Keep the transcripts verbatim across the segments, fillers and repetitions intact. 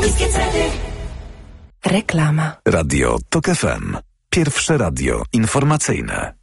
Niskie ceny. Reklama. Radio Tok F M. Pierwsze radio informacyjne.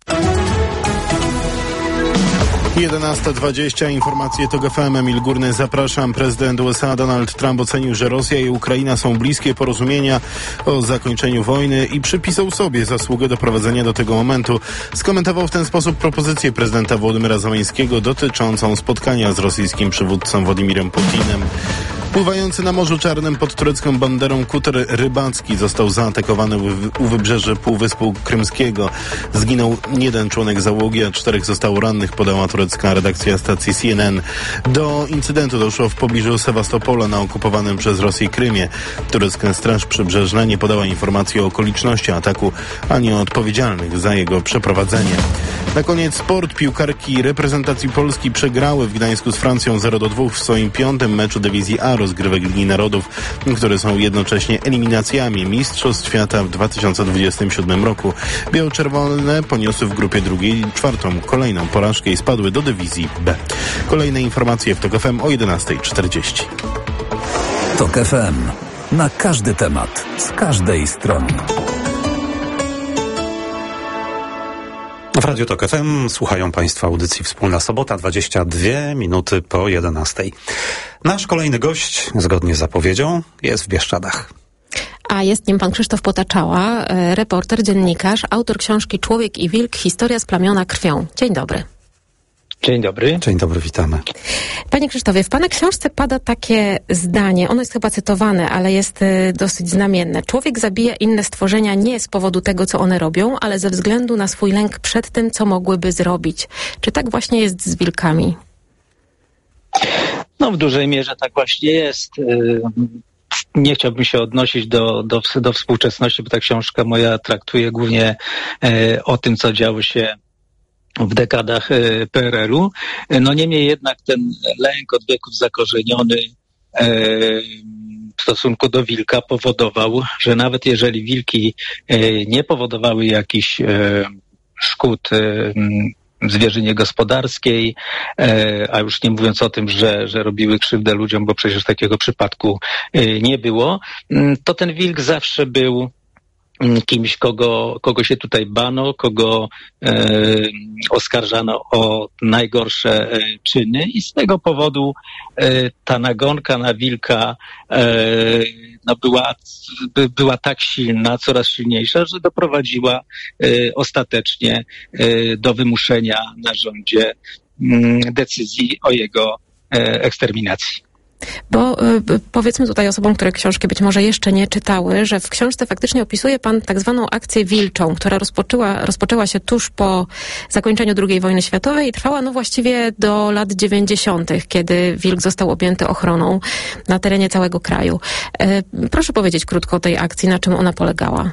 jedenasta dwadzieścia. Informacje Tok F M. Emil Górny, zapraszam. Prezydent U S A Donald Trump ocenił, że Rosja i Ukraina są bliskie porozumienia o zakończeniu wojny i przypisał sobie zasługę doprowadzenia do tego momentu. Skomentował w ten sposób propozycję prezydenta Wołodymyra Zełenskiego dotyczącą spotkania z rosyjskim przywódcą Władimirem Putinem. Pływający na Morzu Czarnym pod turecką banderą kuter rybacki został zaatakowany u wybrzeży Półwyspu Krymskiego. Zginął jeden członek załogi, a czterech zostało rannych, podała turecka redakcja stacji C N N. Do incydentu doszło w pobliżu Sewastopola na okupowanym przez Rosję Krymie. Turecka Straż Przybrzeżna nie podała informacji o okoliczności ataku ani o odpowiedzialnych za jego przeprowadzenie. Na koniec sport. Piłkarki reprezentacji Polski przegrały w Gdańsku z Francją zero do dwóch w swoim piątym meczu dywizji A rozgrywek Ligi Narodów, które są jednocześnie eliminacjami Mistrzostw Świata w dwa tysiące dwudziestym siódmym roku. Biało-czerwone poniosły w grupie drugiej czwartą kolejną porażkę i spadły do dywizji B. Kolejne informacje w Tok F M o jedenasta czterdzieści. Tok F M. Na każdy temat, z każdej strony. W Radiu Tok F M słuchają Państwo audycji Wspólna Sobota, dwadzieścia dwie minuty po jedenastej. Nasz kolejny gość, zgodnie z zapowiedzią, jest w Bieszczadach. A jest nim pan Krzysztof Potaczała, reporter, dziennikarz, autor książki Człowiek i Wilk. Historia splamiona krwią. Dzień dobry. Dzień dobry. Dzień dobry, witamy. Panie Krzysztofie, w pana książce pada takie zdanie, ono jest chyba cytowane, ale jest y, dosyć znamienne. Człowiek zabija inne stworzenia nie z powodu tego, co one robią, ale ze względu na swój lęk przed tym, co mogłyby zrobić. Czy tak właśnie jest z wilkami? No w dużej mierze tak właśnie jest. Nie chciałbym się odnosić do, do, do współczesności, bo ta książka moja traktuje głównie e, o tym, co działo się w dekadach P R L u. No niemniej jednak ten lęk od wieków zakorzeniony e, w stosunku do wilka powodował, że nawet jeżeli wilki e, nie powodowały jakichś e, szkód e, zwierzynie gospodarskiej, e, a już nie mówiąc o tym, że, że robiły krzywdę ludziom, bo przecież takiego przypadku e, nie było, to ten wilk zawsze był kimś, kogo, kogo się tutaj bano, kogo e, oskarżano o najgorsze e, czyny i z tego powodu e, ta nagonka na wilka e, no była, by, była tak silna, coraz silniejsza, że doprowadziła e, ostatecznie e, do wymuszenia na rządzie m, decyzji o jego e, eksterminacji. Bo y, powiedzmy tutaj osobom, które książki być może jeszcze nie czytały, że w książce faktycznie opisuje pan tak zwaną akcję wilczą, która rozpoczęła, rozpoczęła się tuż po zakończeniu drugiej wojny światowej i trwała no właściwie do lat dziewięćdziesiątych, kiedy wilk został objęty ochroną na terenie całego kraju. Y, proszę powiedzieć krótko o tej akcji, na czym ona polegała.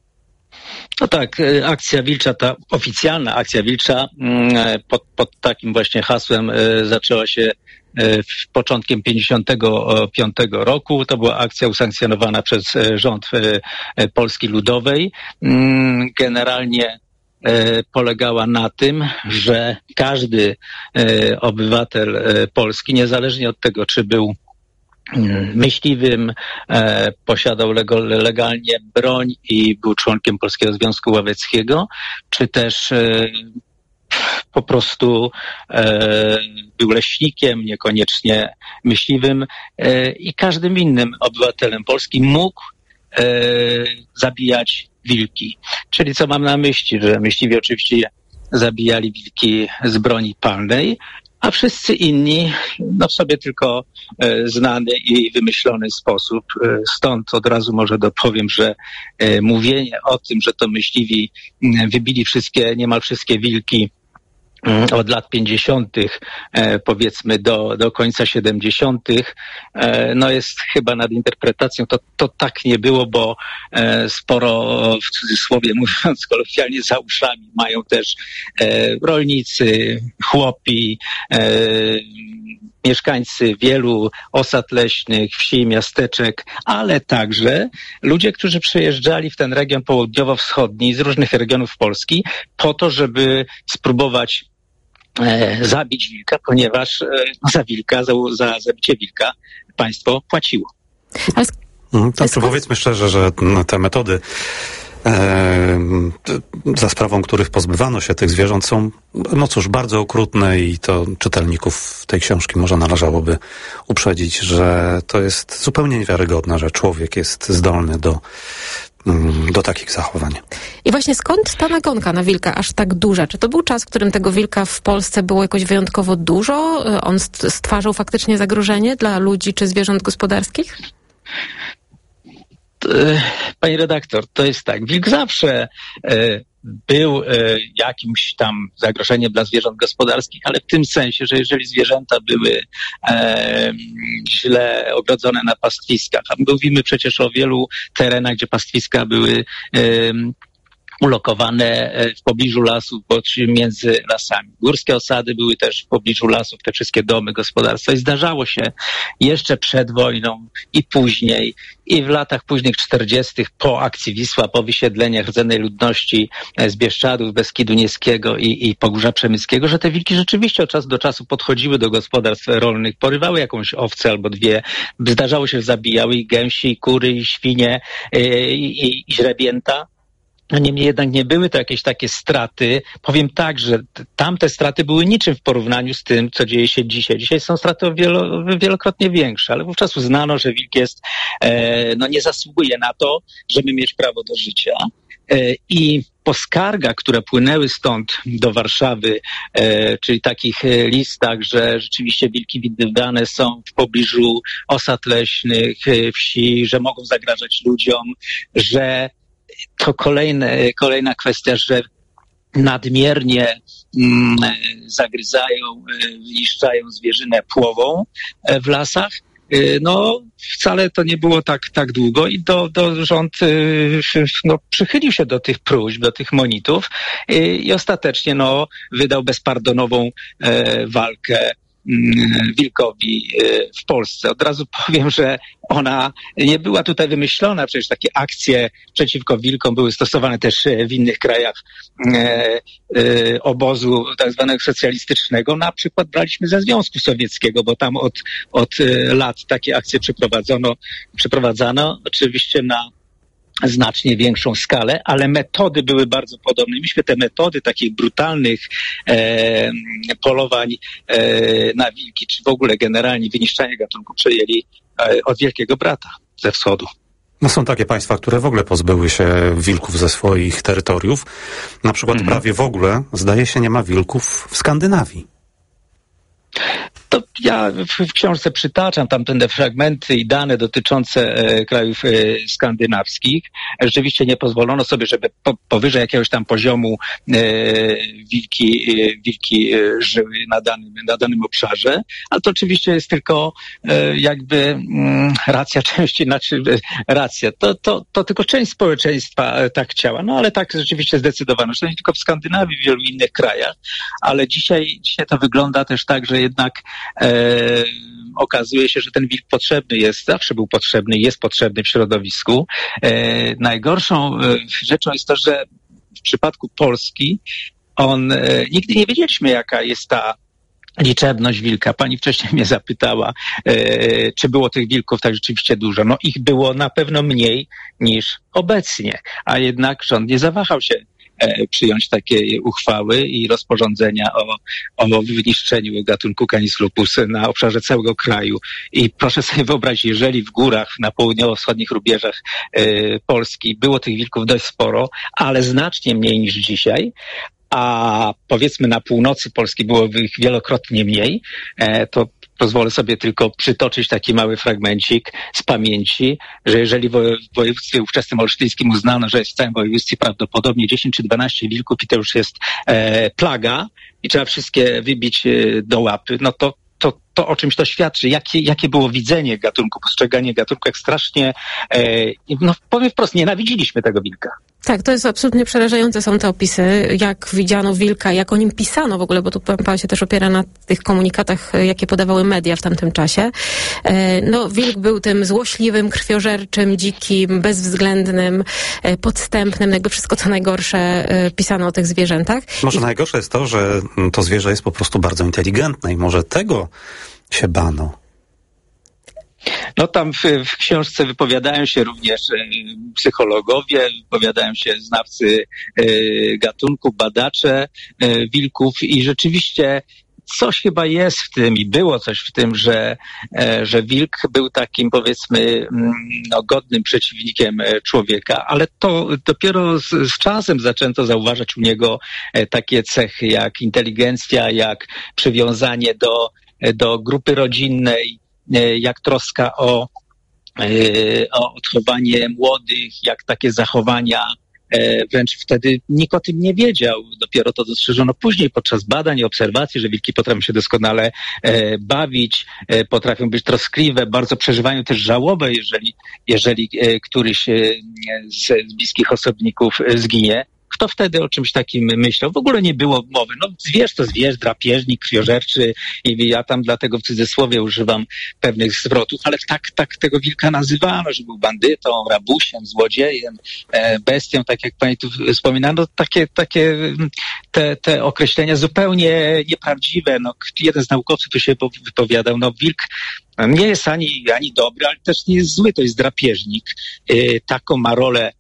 No tak, akcja wilcza, ta oficjalna akcja wilcza pod, pod takim właśnie hasłem zaczęła się w początkiem pięćdziesiątego piątego roku. To była akcja usankcjonowana przez rząd Polski Ludowej. Generalnie polegała na tym, że każdy obywatel Polski, niezależnie od tego, czy był myśliwym, e, posiadał legalnie broń i był członkiem Polskiego Związku Łowieckiego, czy też e, po prostu e, był leśnikiem, niekoniecznie myśliwym e, i każdym innym obywatelem Polski mógł e, zabijać wilki. Czyli co mam na myśli, że myśliwi oczywiście zabijali wilki z broni palnej, a wszyscy inni, no w sobie tylko e, znany i wymyślony sposób. E, stąd od razu może dopowiem, że e, mówienie o tym, że to myśliwi m, wybili wszystkie, niemal wszystkie wilki m, od lat pięćdziesiątych e, powiedzmy do, do końca siedemdziesiątych e, no jest chyba nadinterpretacją. To, to tak nie było, bo e, sporo, w cudzysłowie mówiąc kolokwialnie, za uszami mają też e, rolnicy, chłopi, e, mieszkańcy wielu osad leśnych, wsi, miasteczek, ale także ludzie, którzy przyjeżdżali w ten region południowo-wschodni z różnych regionów Polski po to, żeby spróbować e, zabić wilka, ponieważ e, za wilka, za, za zabicie wilka państwo płaciło. Ale Mm, to, to powiedzmy szczerze, że te metody E, za sprawą których pozbywano się tych zwierząt są, no cóż, bardzo okrutne i to czytelników tej książki może należałoby uprzedzić, że to jest zupełnie niewiarygodne, że człowiek jest zdolny do, do takich zachowań. I właśnie skąd ta nagonka na wilka aż tak duża? Czy to był czas, w którym tego wilka w Polsce było jakoś wyjątkowo dużo? On stwarzał faktycznie zagrożenie dla ludzi czy zwierząt gospodarskich? Pani redaktor, to jest tak, wilk zawsze e, był e, jakimś tam zagrożeniem dla zwierząt gospodarskich, ale w tym sensie, że jeżeli zwierzęta były e, źle ogrodzone na pastwiskach, a mówimy przecież o wielu terenach, gdzie pastwiska były e, ulokowane w pobliżu lasów, bądź między lasami. Górskie osady były też w pobliżu lasów, te wszystkie domy, gospodarstwa i zdarzało się jeszcze przed wojną i później, i w latach późnych czterdziestych po akcji Wisła, po wysiedleniach rdzennej ludności z Bieszczadów, Beskidu Niskiego i, i Pogórza Przemyskiego, że te wilki rzeczywiście od czasu do czasu podchodziły do gospodarstw rolnych, porywały jakąś owcę albo dwie, zdarzało się, że zabijały i gęsi, i kury, i świnie, i, i, i źrebięta. No niemniej jednak nie były to jakieś takie straty. Powiem tak, że tamte straty były niczym w porównaniu z tym, co dzieje się dzisiaj. Dzisiaj są straty o wielo, wielokrotnie większe, ale wówczas uznano, że wilk jest, e, no nie zasługuje na to, żeby mieć prawo do życia. E, I po skargach, które płynęły stąd do Warszawy, e, czyli takich listach, że rzeczywiście wilki widywane są w pobliżu osad leśnych, wsi, że mogą zagrażać ludziom, że to kolejne, kolejna kwestia, że nadmiernie mm, zagryzają, wyniszczają zwierzynę płową w lasach. No, wcale to nie było tak, tak długo i do, do rząd no, przychylił się do tych próśb, do tych monitów i, i ostatecznie no, wydał bezpardonową e, walkę wilkowi w Polsce. Od razu powiem, że ona nie była tutaj wymyślona, przecież takie akcje przeciwko wilkom były stosowane też w innych krajach e, e, obozu tak zwanego socjalistycznego. Na przykład braliśmy ze Związku Sowieckiego, bo tam od, od lat takie akcje przeprowadzono, przeprowadzano oczywiście na znacznie większą skalę, ale metody były bardzo podobne. Myśmy te metody takich brutalnych e, polowań e, na wilki, czy w ogóle generalnie wyniszczania gatunku przejęli e, od Wielkiego Brata ze wschodu. No są takie państwa, które w ogóle pozbyły się wilków ze swoich terytoriów. Na przykład mhm. prawie w ogóle, zdaje się, nie ma wilków w Skandynawii. To ja w, w książce przytaczam tam te fragmenty i dane dotyczące e, krajów e, skandynawskich. Rzeczywiście nie pozwolono sobie, żeby po, powyżej jakiegoś tam poziomu e, wilki, e, wilki e, żyły na danym, na danym obszarze, ale to oczywiście jest tylko e, jakby mm, racja części, znaczy e, racja. To, to, to tylko część społeczeństwa e, tak chciała, no ale tak rzeczywiście zdecydowano, że to nie tylko w Skandynawii, w wielu innych krajach, ale dzisiaj, dzisiaj to wygląda też tak, że jednak E, okazuje się, że ten wilk potrzebny jest, zawsze był potrzebny, jest potrzebny w środowisku. E, najgorszą e, rzeczą jest to, że w przypadku Polski on, e, nigdy nie wiedzieliśmy, jaka jest ta liczebność wilka. Pani wcześniej mnie zapytała, e, czy było tych wilków tak rzeczywiście dużo. No ich było na pewno mniej niż obecnie, a jednak rząd nie zawahał się przyjąć takie uchwały i rozporządzenia o, o wyniszczeniu gatunku Canis lupus na obszarze całego kraju. I proszę sobie wyobrazić, jeżeli w górach, na południowo-wschodnich rubieżach e, Polski było tych wilków dość sporo, ale znacznie mniej niż dzisiaj, a powiedzmy na północy Polski było ich wielokrotnie mniej, e, to pozwolę sobie tylko przytoczyć taki mały fragmencik z pamięci, że jeżeli w województwie ówczesnym olsztyńskim uznano, że jest w całym województwie prawdopodobnie dziesięć czy dwanaście wilków i to już jest e, plaga i trzeba wszystkie wybić e, do łapy, no to To, to o czymś to świadczy, jakie, jakie było widzenie gatunku, postrzeganie gatunku, jak strasznie, e, no powiem wprost, nienawidziliśmy tego wilka. Tak, to jest absolutnie przerażające są te opisy, jak widziano wilka, jak o nim pisano w ogóle, bo tu pan się też opiera na tych komunikatach, jakie podawały media w tamtym czasie. E, no, wilk był tym złośliwym, krwiożerczym, dzikim, bezwzględnym, e, podstępnym, jakby wszystko co najgorsze e, pisano o tych zwierzętach. Może I... najgorsze jest to, że to zwierzę jest po prostu bardzo inteligentne i może tego się bano. No tam w, w książce wypowiadają się również e, psychologowie, wypowiadają się znawcy e, gatunku, badacze e, wilków i rzeczywiście coś chyba jest w tym i było coś w tym, że, e, że wilk był takim, powiedzmy, no, godnym przeciwnikiem człowieka, ale to dopiero z, z czasem zaczęto zauważać u niego e, takie cechy jak inteligencja, jak przywiązanie do, do grupy rodzinnej, jak troska o, o odchowanie młodych, jak takie zachowania, wręcz wtedy nikt o tym nie wiedział. Dopiero to dostrzeżono później podczas badań i obserwacji, że wilki potrafią się doskonale bawić, potrafią być troskliwe, bardzo przeżywają też żałobę, jeżeli, jeżeli któryś z, z bliskich osobników zginie. Kto wtedy o czymś takim myślał? W ogóle nie było mowy. No zwierz to zwierz, drapieżnik, krwiożerczy i ja tam dlatego w cudzysłowie używam pewnych zwrotów, ale tak, tak tego wilka nazywano, że był bandytą, rabusiem, złodziejem, bestią, tak jak pani tu wspominano. Takie, takie te, te określenia zupełnie nieprawdziwe. No, jeden z naukowców tu się wypowiadał, no wilk nie jest ani, ani dobry, ale też nie jest zły, to jest drapieżnik. Taką ma rolę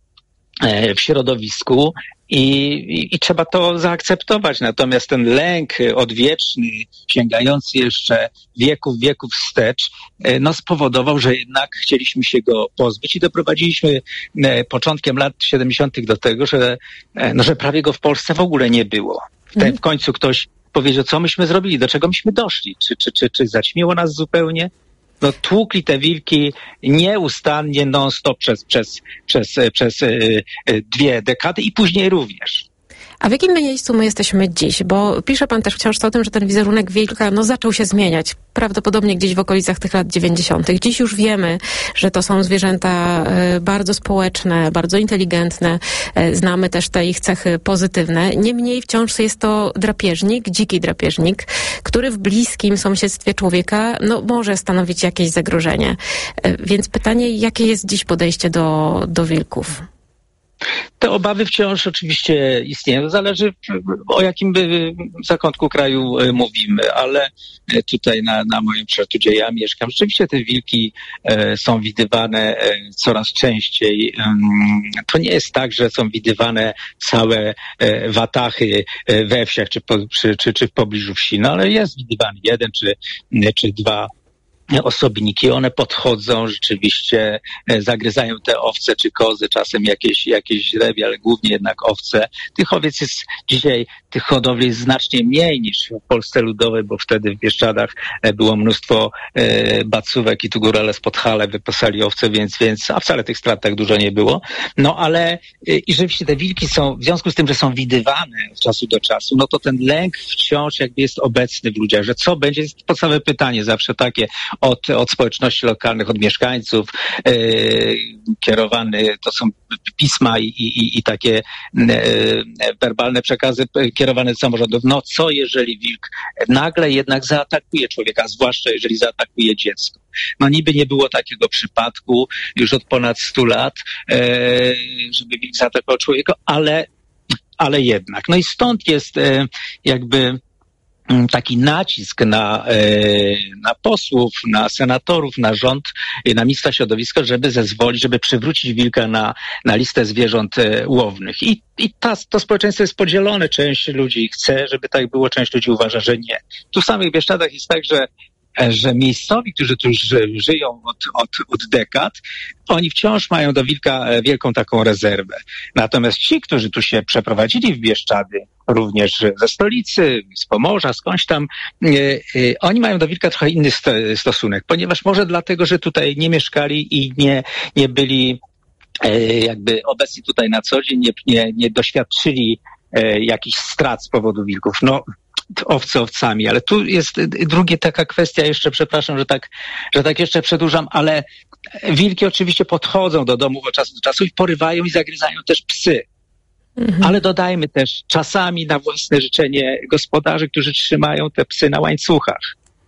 w środowisku i, i, i trzeba to zaakceptować. Natomiast ten lęk odwieczny, sięgający jeszcze wieków, wieków wstecz, no spowodował, że jednak chcieliśmy się go pozbyć i doprowadziliśmy początkiem lat siedemdziesiątych do tego, że, no, że prawie go w Polsce w ogóle nie było. W końcu ktoś powiedział, co myśmy zrobili, do czego myśmy doszli, czy, czy, czy, czy zaćmiło nas zupełnie? No tłukli te wilki nieustannie, non-stop przez, przez, przez, przez y, y, dwie dekady i później również. A w jakim miejscu my jesteśmy dziś? Bo pisze pan też w książce o tym, że ten wizerunek wilka no, zaczął się zmieniać. Prawdopodobnie gdzieś w okolicach tych lat dziewięćdziesiątych. Dziś już wiemy, że to są zwierzęta bardzo społeczne, bardzo inteligentne. Znamy też te ich cechy pozytywne. Niemniej wciąż jest to drapieżnik, dziki drapieżnik, który w bliskim sąsiedztwie człowieka no, może stanowić jakieś zagrożenie. Więc pytanie, jakie jest dziś podejście do, do wilków? Te obawy wciąż oczywiście istnieją. Zależy, o jakim zakątku kraju mówimy, ale tutaj na, na moim przykładzie, gdzie ja mieszkam, rzeczywiście te wilki e, są widywane e, coraz częściej. E, to nie jest tak, że są widywane całe e, watachy e, we wsiach czy, po, czy, czy, czy w pobliżu wsi, no ale jest widywany jeden czy, czy dwa osobniki, one podchodzą, rzeczywiście zagryzają te owce czy kozy, czasem jakieś, jakieś lewie, ale głównie jednak owce. Tych owiec jest dzisiaj, tych hodowli jest znacznie mniej niż w Polsce Ludowej, bo wtedy w Bieszczadach było mnóstwo e, bacówek i tu górale z Podhale wypasali owce, więc, więc, a wcale tych strat tak dużo nie było. No ale e, i rzeczywiście te wilki są, w związku z tym, że są widywane od czasu do czasu, no to ten lęk wciąż jakby jest obecny w ludziach, że co będzie, jest podstawowe pytanie zawsze takie, Od, od społeczności lokalnych, od mieszkańców, e, kierowany, to są pisma i, i, i takie e, werbalne przekazy kierowane do samorządów. No co jeżeli wilk nagle jednak zaatakuje człowieka, zwłaszcza jeżeli zaatakuje dziecko? No niby nie było takiego przypadku już od ponad stu lat, e, żeby wilk zaatakował człowieka, ale, ale jednak. No i stąd jest e, jakby taki nacisk na, na posłów, na senatorów, na rząd, na ministra środowiska, żeby zezwolić, żeby przywrócić wilka na, na listę zwierząt łownych. I, i ta, to społeczeństwo jest podzielone. Część ludzi chce, żeby tak było, część ludzi uważa, że nie. Tu w samych Bieszczadach jest tak, że że miejscowi, którzy tu żyją od, od, od dekad, oni wciąż mają do wilka wielką taką rezerwę. Natomiast ci, którzy tu się przeprowadzili w Bieszczady, również ze stolicy, z Pomorza, skądś tam, yy, yy, oni mają do wilka trochę inny sto, stosunek, ponieważ może dlatego, że tutaj nie mieszkali i nie, nie byli yy, jakby obecni tutaj na co dzień, nie, nie, nie doświadczyli yy, jakichś strat z powodu wilków. No, owce owcami, ale tu jest druga taka kwestia jeszcze, przepraszam, że tak, że tak jeszcze przedłużam, ale wilki oczywiście podchodzą do domów od czasu do czasu i porywają i zagryzają też psy. Mhm. Ale dodajmy też czasami na własne życzenie gospodarzy, którzy trzymają te psy na łańcuchach.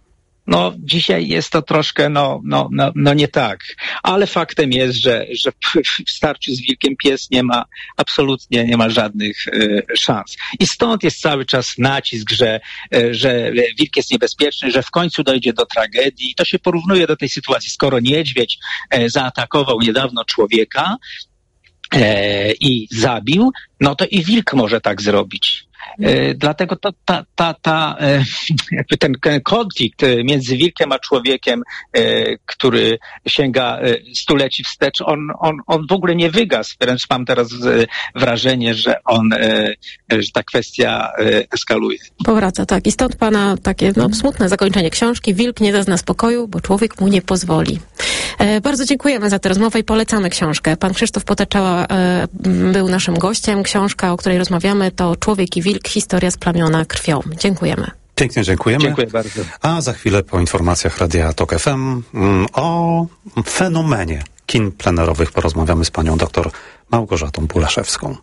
No, dzisiaj jest to troszkę, no, no, no, no nie tak. Ale faktem jest, że, że w starciu z wilkiem pies nie ma, absolutnie nie ma żadnych y, szans. I stąd jest cały czas nacisk, że, y, że wilk jest niebezpieczny, że w końcu dojdzie do tragedii. I to się porównuje do tej sytuacji, skoro niedźwiedź y, zaatakował niedawno człowieka y, i zabił, no to i wilk może tak zrobić. E, dlatego to, ta, ta, ta, e, jakby ten, ten konflikt między wilkiem a człowiekiem, e, który sięga e, stuleci wstecz, on, on, on w ogóle nie wygasł. Wręcz mam teraz e, wrażenie, że on, e, że ta kwestia e, eskaluje. Powraca, tak. I stąd pana takie no, smutne zakończenie książki. Wilk nie zazna spokoju, bo człowiek mu nie pozwoli. E, bardzo dziękujemy za tę rozmowę i polecamy książkę. Pan Krzysztof Poteczała e, był naszym gościem. Książka, o której rozmawiamy, to Człowiek i wilk. Historia splamiona krwią. Dziękujemy. Pięknie dziękujemy. Dziękuję bardzo. A za chwilę po informacjach Radia Tok F M mm, o fenomenie kin plenerowych porozmawiamy z panią doktor Małgorzatą Pulaszewską.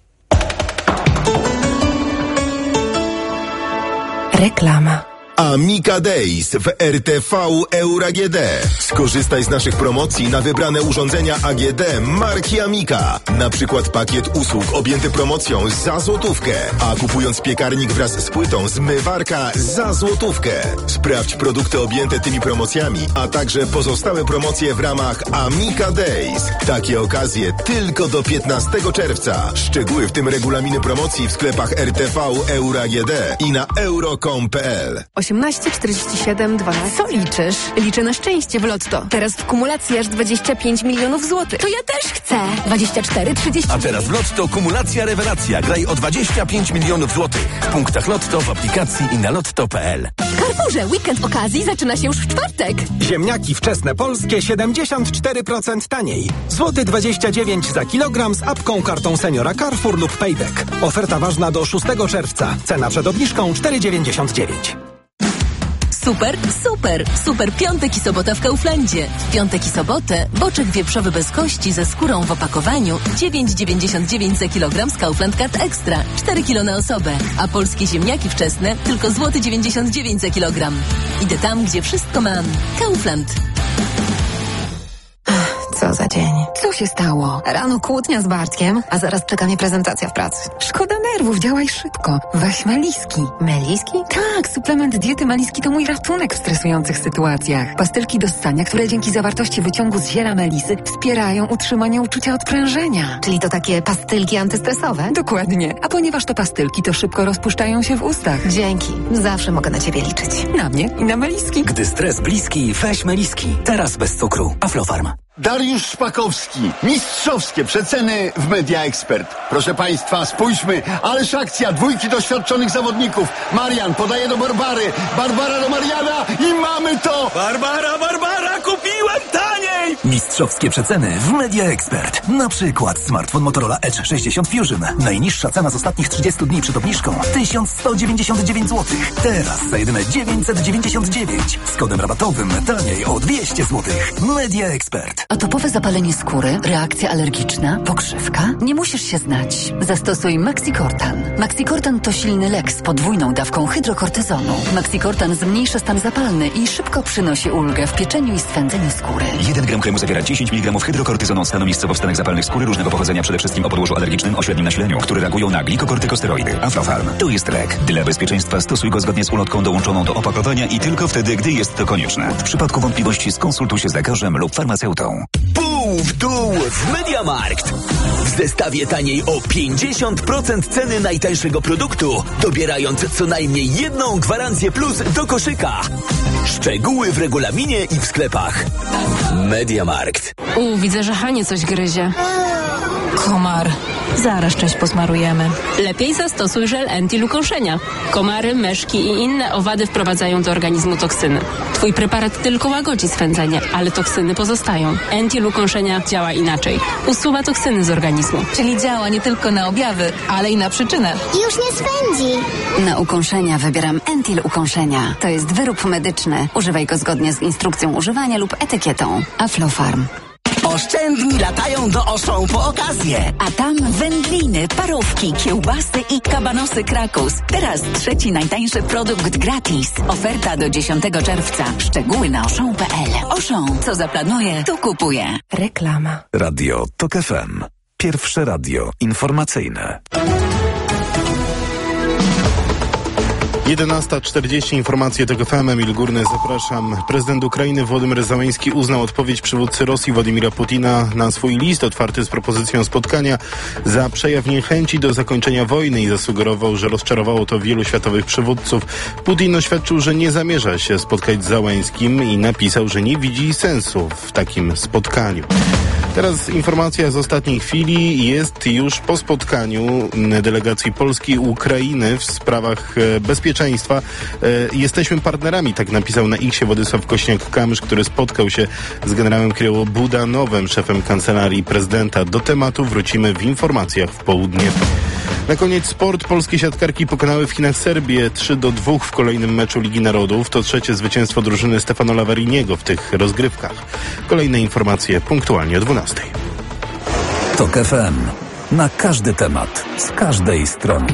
Reklama. Amica Days w R T V Euro A G D. Skorzystaj z naszych promocji na wybrane urządzenia A G D marki Amica. Na przykład pakiet usług objęty promocją za złotówkę, a kupując piekarnik wraz z płytą zmywarka za złotówkę. Sprawdź produkty objęte tymi promocjami, a także pozostałe promocje w ramach Amica Days. Takie okazje tylko do piętnastego czerwca. Szczegóły, w tym regulaminy promocji w sklepach R T V Euro A G D i na euro kropka com kropka p l. osiemnaście, czterdzieści siedem, dwanaście. Co liczysz? Liczę na szczęście w Lotto. Teraz w kumulacji aż dwadzieścia pięć milionów złotych. To ja też chcę. dwadzieścia cztery, trzydzieści. A teraz w Lotto kumulacja rewelacja. Graj o dwadzieścia pięć milionów złotych. W punktach Lotto, w aplikacji i na lotto kropka p l. W Carrefourze weekend okazji zaczyna się już w czwartek. Ziemniaki wczesne polskie siedemdziesiąt cztery procent taniej. Złoty dwadzieścia dziewięć za kilogram z apką, kartą seniora Carrefour lub Payback. Oferta ważna do szóstego czerwca. Cena przed obniżką cztery dziewięćdziesiąt dziewięć. Super, super, super piątek i sobota w Kauflandzie. W piątek i sobotę boczek wieprzowy bez kości ze skórą w opakowaniu dziewięć dziewięćdziesiąt dziewięć za kilogram z Kaufland Card Extra, cztery kilo na osobę, a polskie ziemniaki wczesne tylko złoty dziewięćdziesiąt dziewięć za kilogram. Idę tam, gdzie wszystko mam. Kaufland. Co za dzień. Co się stało? Rano kłótnia z Bartkiem, a zaraz czeka mnie prezentacja w pracy. Szkoda nerwów, działaj szybko. Weź Meliski. Meliski? Tak, suplement diety Meliski to mój ratunek w stresujących sytuacjach. Pastylki do ssania, które dzięki zawartości wyciągu z ziela melisy wspierają utrzymanie uczucia odprężenia. Czyli to takie pastylki antystresowe? Dokładnie. A ponieważ to pastylki, to szybko rozpuszczają się w ustach. Dzięki. Zawsze mogę na ciebie liczyć. Na mnie i na Meliski. Gdy stres bliski, weź Meliski. Teraz bez cukru. Aflofarm. Dariusz Szpakowski. Mistrzowskie przeceny w Media Expert. Proszę Państwa, spójrzmy. Ależ akcja dwójki doświadczonych zawodników. Marian podaje do Barbary. Barbara do Mariana i mamy to! Barbara, Barbara, kupiłem taniej! Mistrzowskie przeceny w Media Expert. Na przykład smartfon Motorola Edge sześćdziesiąt Fusion. Najniższa cena z ostatnich trzydziestu dni przed obniżką tysiąc sto dziewięćdziesiąt dziewięć złotych. Teraz za jedyne dziewięćset dziewięćdziesiąt dziewięć. Z kodem rabatowym taniej o dwieście złotych. Media Expert. Atopowe zapalenie skóry, reakcja alergiczna, pokrzywka? Nie musisz się znać. Zastosuj Maxicortan. Maxicortan to silny lek z podwójną dawką hydrokortyzonu. Maxicortan zmniejsza stan zapalny i szybko przynosi ulgę w pieczeniu i swędzeniu skóry. jeden gram kremu zawiera dziesięć miligramów hydrokortyzonu, stanu miejscowo w stanach zapalnych skóry różnego pochodzenia, przede wszystkim o podłożu alergicznym o średnim nasileniu, które reagują na glikokortykosteroidy. Aflofarm to jest lek. Dla bezpieczeństwa stosuj go zgodnie z ulotką dołączoną do opakowania i tylko wtedy, gdy jest to konieczne. W przypadku wątpliwości skonsultuj się z lekarzem lub farmaceutą. Pół w dół w MediaMarkt. W zestawie taniej o pięćdziesiąt procent ceny najtańszego produktu, dobierając co najmniej jedną gwarancję plus do koszyka. Szczegóły w regulaminie i w sklepach. MediaMarkt. U, widzę, że Hanie coś gryzie. Komar. Zaraz część posmarujemy. Lepiej zastosuj żel Entil ukąszenia. Komary, myszki i inne owady wprowadzają do organizmu toksyny. Twój preparat tylko łagodzi swędzenie, ale toksyny pozostają. Entil ukąszenia działa inaczej. Usuwa toksyny z organizmu. Czyli działa nie tylko na objawy, ale i na przyczynę. Już nie swędzi. Na ukąszenia wybieram Entil ukąszenia. To jest wyrób medyczny. Używaj go zgodnie z instrukcją używania lub etykietą. Aflofarm. Oszczędni latają do Auchan po okazję. A tam wędliny, parówki, kiełbasy i kabanosy Krakus. Teraz trzeci najtańszy produkt gratis. Oferta do dziesiątego czerwca. Szczegóły na auchan kropka p l. Auchan, co zaplanuje, to kupuje. Reklama. Radio TOK F M. Pierwsze radio informacyjne. jedenasta czterdzieści, informacje TOK F M, Emil Górny, zapraszam. Prezydent Ukrainy Władimir Zełenski uznał odpowiedź przywódcy Rosji Władimira Putina na swój list otwarty z propozycją spotkania za przejaw niechęci do zakończenia wojny i zasugerował, że rozczarowało to wielu światowych przywódców. Putin oświadczył, że nie zamierza się spotkać z Zełenskim i napisał, że nie widzi sensu w takim spotkaniu. Teraz informacja z ostatniej chwili. Jest już po spotkaniu delegacji Polski i Ukrainy w sprawach bezpieczeństwa. Jesteśmy partnerami, tak napisał na X Władysław Kośniak-Kamysz, który spotkał się z generałem Kiryło Budanowem, szefem kancelarii prezydenta. Do tematu wrócimy w informacjach w południe. Na koniec sport. Polskie siatkarki pokonały w Chinach Serbię trzy do dwóch w kolejnym meczu Ligi Narodów. To trzecie zwycięstwo drużyny Stefano Lavariniego w tych rozgrywkach. Kolejne informacje punktualnie o dwunastej. TOK F M. Na każdy temat, z każdej strony.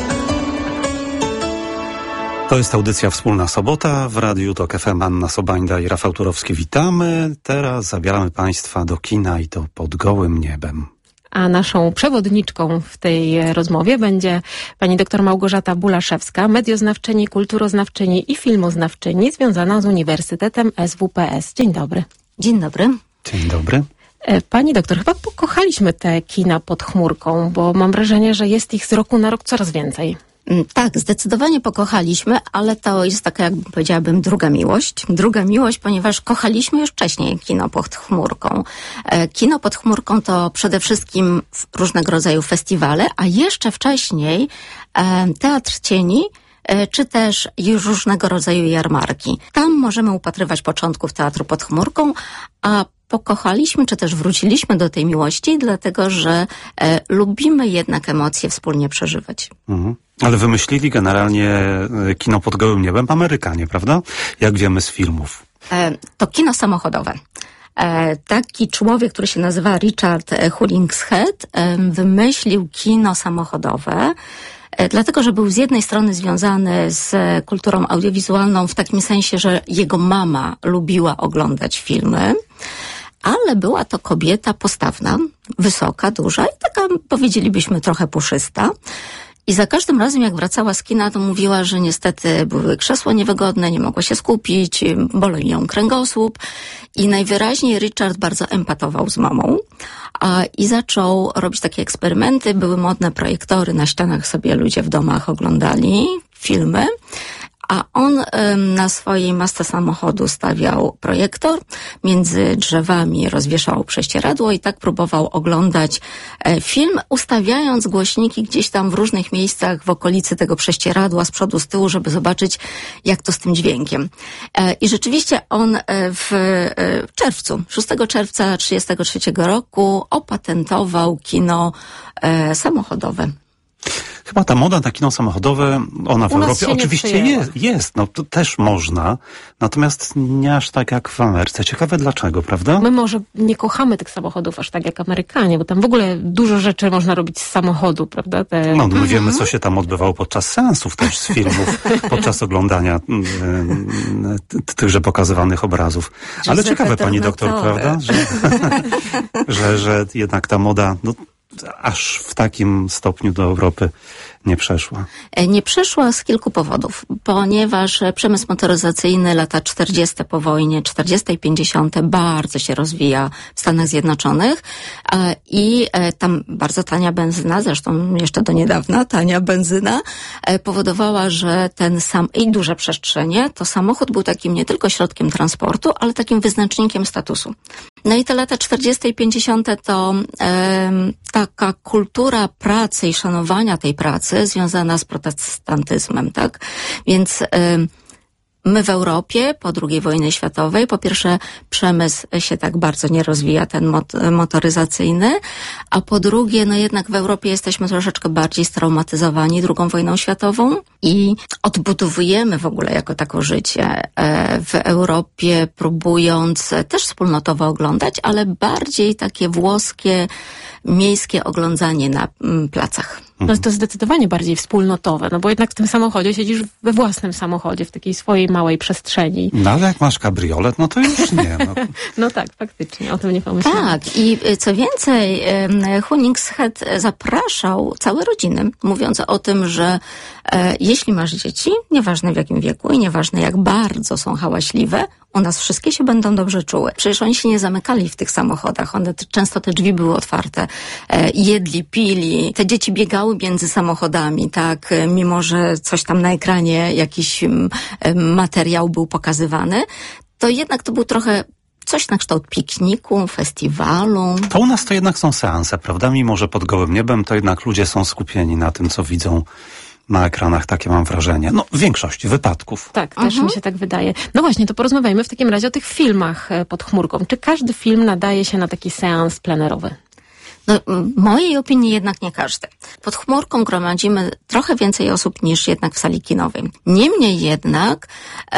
To jest audycja Wspólna Sobota w Radiu TOK F M. Anna Sobańda i Rafał Turowski. Witamy. Teraz zabieramy Państwa do kina i to pod gołym niebem. A naszą przewodniczką w tej rozmowie będzie pani dr Małgorzata Bulaszewska, medioznawczyni, kulturoznawczyni i filmoznawczyni związana z Uniwersytetem S W P S. Dzień dobry. Dzień dobry. Dzień dobry. Pani doktor, chyba pokochaliśmy te kina pod chmurką, bo mam wrażenie, że jest ich z roku na rok coraz więcej. Tak, zdecydowanie pokochaliśmy, ale to jest taka, jakby powiedziałabym, druga miłość. Druga miłość, ponieważ kochaliśmy już wcześniej kino pod chmurką. Kino pod chmurką to przede wszystkim różnego rodzaju festiwale, a jeszcze wcześniej Teatr Cieni, czy też już różnego rodzaju jarmarki. Tam możemy upatrywać początków teatru pod chmurką, a pokochaliśmy, czy też wróciliśmy do tej miłości, dlatego że e, lubimy jednak emocje wspólnie przeżywać. Mhm. Ale wymyślili generalnie kino pod gołym niebem Amerykanie, prawda? Jak wiemy z filmów. E, to kino samochodowe. E, taki człowiek, który się nazywa Richard Hollingshead, e, wymyślił kino samochodowe, e, dlatego że był z jednej strony związany z kulturą audiowizualną w takim sensie, że jego mama lubiła oglądać filmy, ale była to kobieta postawna, wysoka, duża i taka, powiedzielibyśmy, trochę puszysta. I za każdym razem, jak wracała z kina, to mówiła, że niestety były krzesła niewygodne, nie mogła się skupić, bolał ją kręgosłup. I najwyraźniej Richard bardzo empatował z mamą a, i zaczął robić takie eksperymenty. Były modne projektory, na ścianach sobie ludzie w domach oglądali filmy. A on ym, na swojej masce samochodu stawiał projektor, między drzewami rozwieszał prześcieradło i tak próbował oglądać e, film, ustawiając głośniki gdzieś tam w różnych miejscach w okolicy tego prześcieradła, z przodu, z tyłu, żeby zobaczyć, jak to z tym dźwiękiem. E, I rzeczywiście on e, w e, czerwcu, szóstego czerwca trzydziestego trzeciego roku opatentował kino e, samochodowe. Chyba ta moda na kino samochodowe, ona w Europie oczywiście jest, jest, no to też można, natomiast nie aż tak jak w Ameryce. Ciekawe dlaczego, prawda? My może nie kochamy tych samochodów aż tak jak Amerykanie, bo tam w ogóle dużo rzeczy można robić z samochodu, prawda? Te... No, my wiemy, co się tam odbywało podczas seansów też z filmów, podczas oglądania tychże pokazywanych obrazów. Ale ciekawe, pani doktor, prawda? Że, że, że jednak ta moda, no, aż w takim stopniu do Europy nie przeszła. Nie przeszła z kilku powodów, ponieważ przemysł motoryzacyjny lata czterdzieste po wojnie, czterdzieste i pięćdziesiąte bardzo się rozwija w Stanach Zjednoczonych i tam bardzo tania benzyna, zresztą jeszcze do niedawna tania benzyna, powodowała, że ten sam i duże przestrzenie, to samochód był takim nie tylko środkiem transportu, ale takim wyznacznikiem statusu. No i te lata czterdzieste i pięćdziesiąte to e, taka kultura pracy i szanowania tej pracy związana z protestantyzmem, tak? Więc e, my w Europie po drugiej wojnie światowej, po pierwsze przemysł się tak bardzo nie rozwija, ten mot- motoryzacyjny, a po drugie, no jednak w Europie jesteśmy troszeczkę bardziej straumatyzowani drugą wojną światową i odbudowujemy w ogóle jako tako życie w Europie, próbując też wspólnotowo oglądać, ale bardziej takie włoskie, miejskie oglądanie na placach. No to zdecydowanie bardziej wspólnotowe, no bo jednak w tym samochodzie siedzisz we własnym samochodzie, w takiej swojej małej przestrzeni. No ale jak masz kabriolet, no to już nie. No, no tak, faktycznie, o tym nie pomyślałem. Tak, i co więcej, Hunings-Head zapraszał całe rodziny, mówiąc o tym, że e, jeśli masz dzieci, nieważne w jakim wieku i nieważne jak bardzo są hałaśliwe, u nas wszystkie się będą dobrze czuły. Przecież oni się nie zamykali w tych samochodach, one często te drzwi były otwarte, e, jedli, pili, te dzieci biegały między samochodami, tak, mimo że coś tam na ekranie, jakiś m, materiał był pokazywany, to jednak to był trochę coś na kształt pikniku, festiwalu. To u nas to jednak są seanse, prawda? Mimo że pod gołym niebem, to jednak ludzie są skupieni na tym, co widzą na ekranach, takie mam wrażenie. No, w większości wypadków. Tak, też mhm. mi się tak wydaje. No właśnie, to porozmawiajmy w takim razie o tych filmach pod chmurką. Czy każdy film nadaje się na taki seans plenerowy? No, w mojej opinii jednak nie każdy. Pod chmurką gromadzimy trochę więcej osób niż jednak w sali kinowej. Niemniej jednak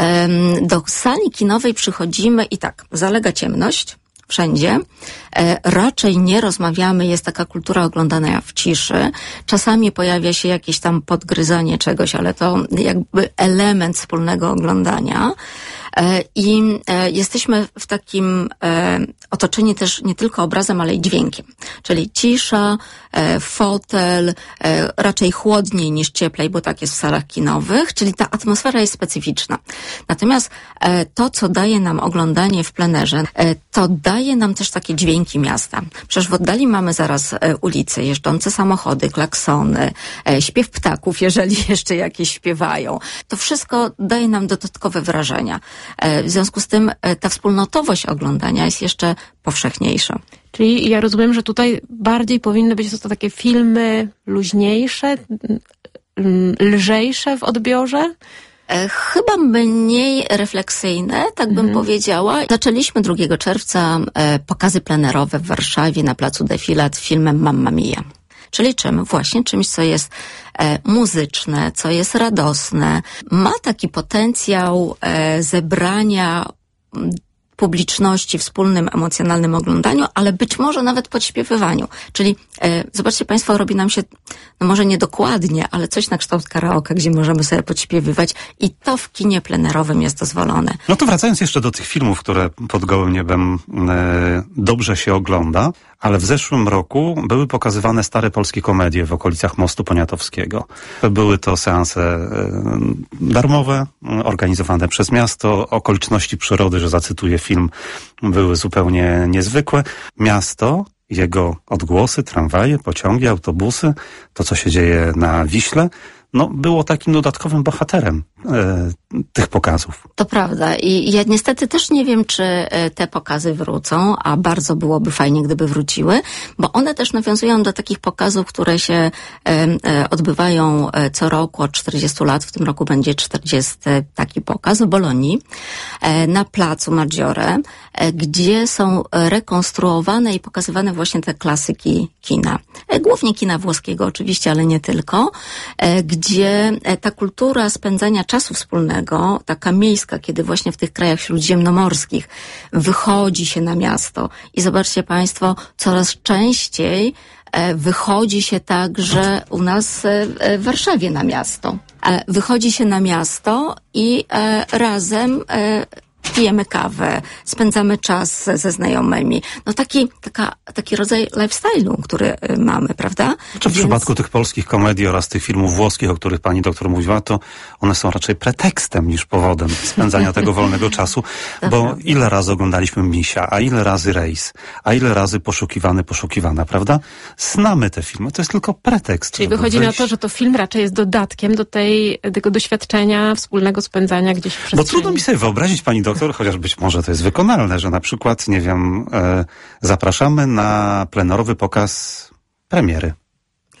um, do sali kinowej przychodzimy i tak, zalega ciemność wszędzie. E, raczej nie rozmawiamy, jest taka kultura oglądania w ciszy. Czasami pojawia się jakieś tam podgryzanie czegoś, ale to jakby element wspólnego oglądania. E, I e, jesteśmy w takim e, otoczeni też nie tylko obrazem, ale i dźwiękiem. Czyli cisza, e, fotel, e, raczej chłodniej niż cieplej, bo tak jest w salach kinowych, czyli ta atmosfera jest specyficzna. Natomiast e, to, co daje nam oglądanie w plenerze, e, to daje nam też takie dźwięki miasta. Przecież w oddali mamy zaraz e, ulice, jeżdżące samochody, klaksony, e, śpiew ptaków, jeżeli jeszcze jakieś śpiewają. To wszystko daje nam dodatkowe wrażenia. W związku z tym ta wspólnotowość oglądania jest jeszcze powszechniejsza. Czyli ja rozumiem, że tutaj bardziej powinny być to takie filmy luźniejsze, lżejsze w odbiorze? Chyba mniej refleksyjne, tak bym mhm. powiedziała. Zaczęliśmy drugiego czerwca pokazy plenerowe w Warszawie na placu Defilat filmem Mamma Mia. Czyli czym? Właśnie czymś, co jest e, muzyczne, co jest radosne. Ma taki potencjał e, zebrania m, publiczności, wspólnym emocjonalnym oglądaniu, ale być może nawet podśpiewywaniu. Czyli e, zobaczcie Państwo, robi nam się, no może niedokładnie, ale coś na kształt karaoke, gdzie możemy sobie podśpiewywać i to w kinie plenerowym jest dozwolone. No to wracając jeszcze do tych filmów, które pod gołym niebem e, dobrze się ogląda, ale w zeszłym roku były pokazywane stare polskie komedie w okolicach Mostu Poniatowskiego. Były to seanse e, darmowe, organizowane przez miasto. Okoliczności przyrody, że zacytuję film, były zupełnie niezwykłe. Miasto, jego odgłosy, tramwaje, pociągi, autobusy, to co się dzieje na Wiśle, no było takim dodatkowym bohaterem e, tych pokazów. To prawda i ja niestety też nie wiem, czy te pokazy wrócą, a bardzo byłoby fajnie, gdyby wróciły, bo one też nawiązują do takich pokazów, które się e, e, odbywają co roku od czterdziestu lat. W tym roku będzie czterdziesty taki pokaz w Bolonii e, na placu Maggiore, e, gdzie są rekonstruowane i pokazywane właśnie te klasyki kina. E, głównie kina włoskiego oczywiście, ale nie tylko, e, gdzie ta kultura spędzania czasu wspólnego, taka miejska, kiedy właśnie w tych krajach śródziemnomorskich wychodzi się na miasto i zobaczcie Państwo, coraz częściej wychodzi się także u nas w Warszawie na miasto. Wychodzi się na miasto i razem pijemy kawę, spędzamy czas ze znajomymi. No taki, taka, taki rodzaj lifestyle'u, który mamy, prawda? Czy w Więc... przypadku tych polskich komedii oraz tych filmów włoskich, o których pani doktor mówiła, to one są raczej pretekstem niż powodem spędzania tego wolnego czasu, bo ile razy oglądaliśmy Misia, a ile razy Rejs, a ile razy Poszukiwany, Poszukiwana, prawda? Znamy te filmy, to jest tylko pretekst. Czyli wychodzi wyjść... na to, że to film raczej jest dodatkiem do tej, tego doświadczenia wspólnego spędzania gdzieś w przestrzeni. Bo trudno mi sobie wyobrazić, pani doktor, chociaż być może to jest wykonalne, że na przykład, nie wiem, e, zapraszamy na plenerowy pokaz premiery.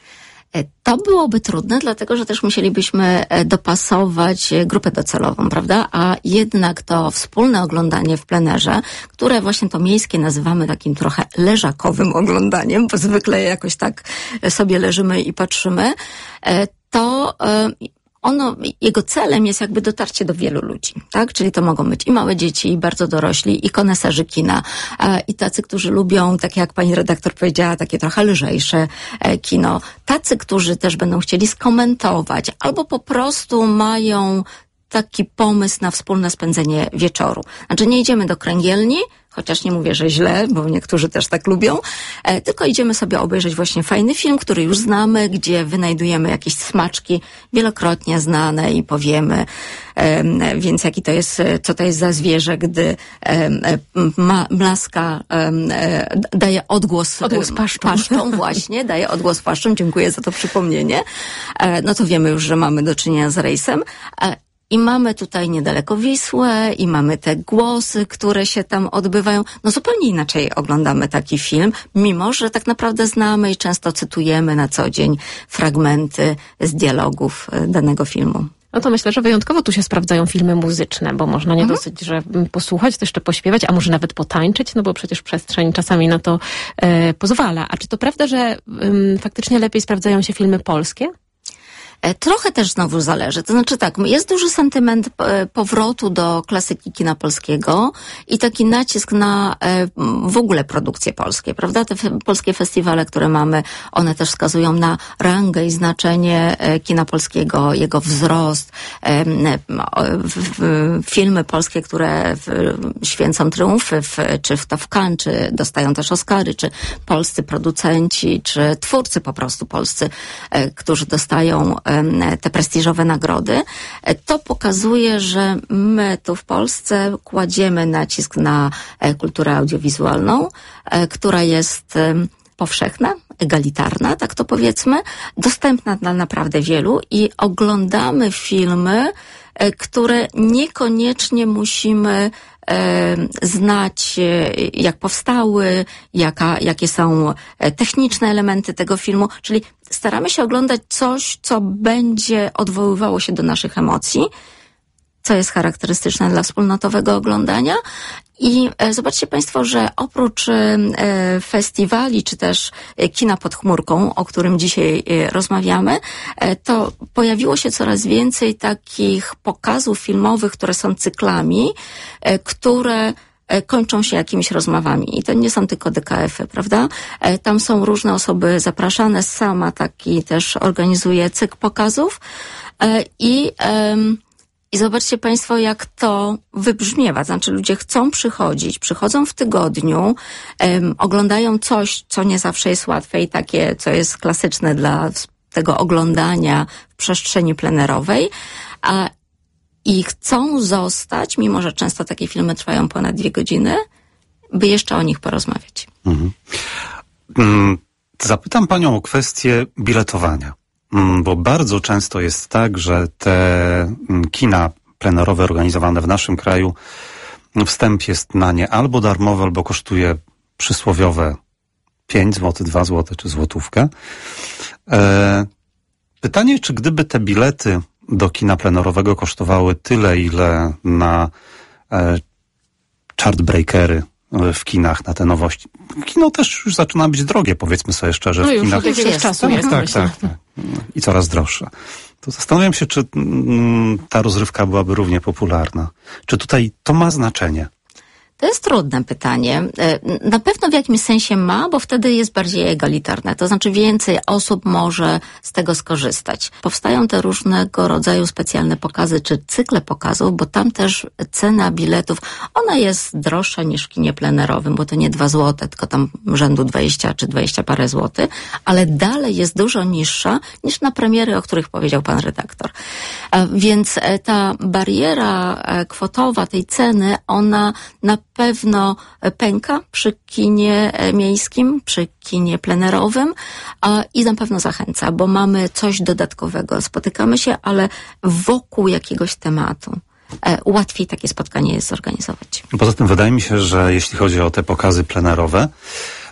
To byłoby trudne, dlatego że też musielibyśmy dopasować grupę docelową, prawda? A jednak to wspólne oglądanie w plenerze, które właśnie to miejskie nazywamy takim trochę leżakowym oglądaniem, bo zwykle jakoś tak sobie leżymy i patrzymy, to ono, jego celem jest jakby dotarcie do wielu ludzi, tak? Czyli to mogą być i małe dzieci, i bardzo dorośli, i koneserzy kina, i tacy, którzy lubią, tak jak pani redaktor powiedziała, takie trochę lżejsze kino. Tacy, którzy też będą chcieli skomentować, albo po prostu mają taki pomysł na wspólne spędzenie wieczoru. Znaczy nie idziemy do kręgielni, chociaż nie mówię, że źle, bo niektórzy też tak lubią, e, tylko idziemy sobie obejrzeć właśnie fajny film, który już znamy, gdzie wynajdujemy jakieś smaczki wielokrotnie znane i powiemy, e, więc jaki to jest, co to jest za zwierzę, gdy e, ma, mlaska e, daje odgłos, odgłos paszczą. paszczą właśnie, daje odgłos paszczą, dziękuję za to przypomnienie, e, no to wiemy już, że mamy do czynienia z rejsem. E, I mamy tutaj niedaleko Wisłę i mamy te głosy, które się tam odbywają. No zupełnie inaczej oglądamy taki film, mimo że tak naprawdę znamy i często cytujemy na co dzień fragmenty z dialogów danego filmu. No to myślę, że wyjątkowo tu się sprawdzają filmy muzyczne, bo można nie mhm. dosyć, że posłuchać, to jeszcze pośpiewać, a może nawet potańczyć, no bo przecież przestrzeń czasami na to e, pozwala. A czy to prawda, że um, faktycznie lepiej sprawdzają się filmy polskie? Trochę też znowu zależy. To znaczy tak, jest duży sentyment powrotu do klasyki kina polskiego i taki nacisk na w ogóle produkcje polskie, prawda? Te polskie festiwale, które mamy, one też wskazują na rangę i znaczenie kina polskiego, jego wzrost. Filmy polskie, które święcą triumfy, czy w Top Gun, czy dostają też Oscary, czy polscy producenci, czy twórcy po prostu polscy, którzy dostają te prestiżowe nagrody, to pokazuje, że my tu w Polsce kładziemy nacisk na kulturę audiowizualną, która jest powszechna, egalitarna, tak to powiedzmy, dostępna dla naprawdę wielu i oglądamy filmy, które niekoniecznie musimy znać, jak powstały, jaka, jakie są techniczne elementy tego filmu, czyli staramy się oglądać coś, co będzie odwoływało się do naszych emocji, co jest charakterystyczne dla wspólnotowego oglądania. I e, zobaczcie Państwo, że oprócz e, festiwali, czy też e, kina pod chmurką, o którym dzisiaj e, rozmawiamy, e, to pojawiło się coraz więcej takich pokazów filmowych, które są cyklami, e, które e, kończą się jakimiś rozmowami. I to nie są tylko D K F-y, prawda? E, tam są różne osoby zapraszane. Sama taki też organizuje cykl pokazów. E, I... E, I zobaczcie Państwo, jak to wybrzmiewa. Znaczy ludzie chcą przychodzić, przychodzą w tygodniu, um, oglądają coś, co nie zawsze jest łatwe i takie, co jest klasyczne dla tego oglądania w przestrzeni plenerowej, a i chcą zostać, mimo że często takie filmy trwają ponad dwie godziny, by jeszcze o nich porozmawiać. Mhm. Zapytam Panią o kwestię biletowania. Bo bardzo często jest tak, że te kina plenerowe organizowane w naszym kraju, wstęp jest na nie albo darmowy, albo kosztuje przysłowiowe pięć złotych, dwa złote czy złotówkę. Pytanie, czy gdyby te bilety do kina plenerowego kosztowały tyle, ile na chartbreakery w kinach, na te nowości. Kino też już zaczyna być drogie, powiedzmy sobie szczerze. No w już kinach. od jakiegoś czasu tak, jest. tak, tak, tak. I coraz droższe. To zastanawiam się, czy mm, ta rozrywka byłaby równie popularna. Czy tutaj to ma znaczenie? To jest trudne pytanie. Na pewno w jakimś sensie ma, bo wtedy jest bardziej egalitarne. To znaczy więcej osób może z tego skorzystać. Powstają te różnego rodzaju specjalne pokazy, czy cykle pokazów, bo tam też cena biletów, ona jest droższa niż w kinie plenerowym, bo to nie dwa złote, tylko tam rzędu dwadzieścia czy dwadzieścia parę złotych, ale dalej jest dużo niższa niż na premiery, o których powiedział pan redaktor. Więc ta bariera kwotowa tej ceny, ona na pewno pęka przy kinie miejskim, przy kinie plenerowym i na pewno zachęca, bo mamy coś dodatkowego. Spotykamy się, ale wokół jakiegoś tematu. Łatwiej takie spotkanie jest zorganizować. Poza tym wydaje mi się, że jeśli chodzi o te pokazy plenerowe,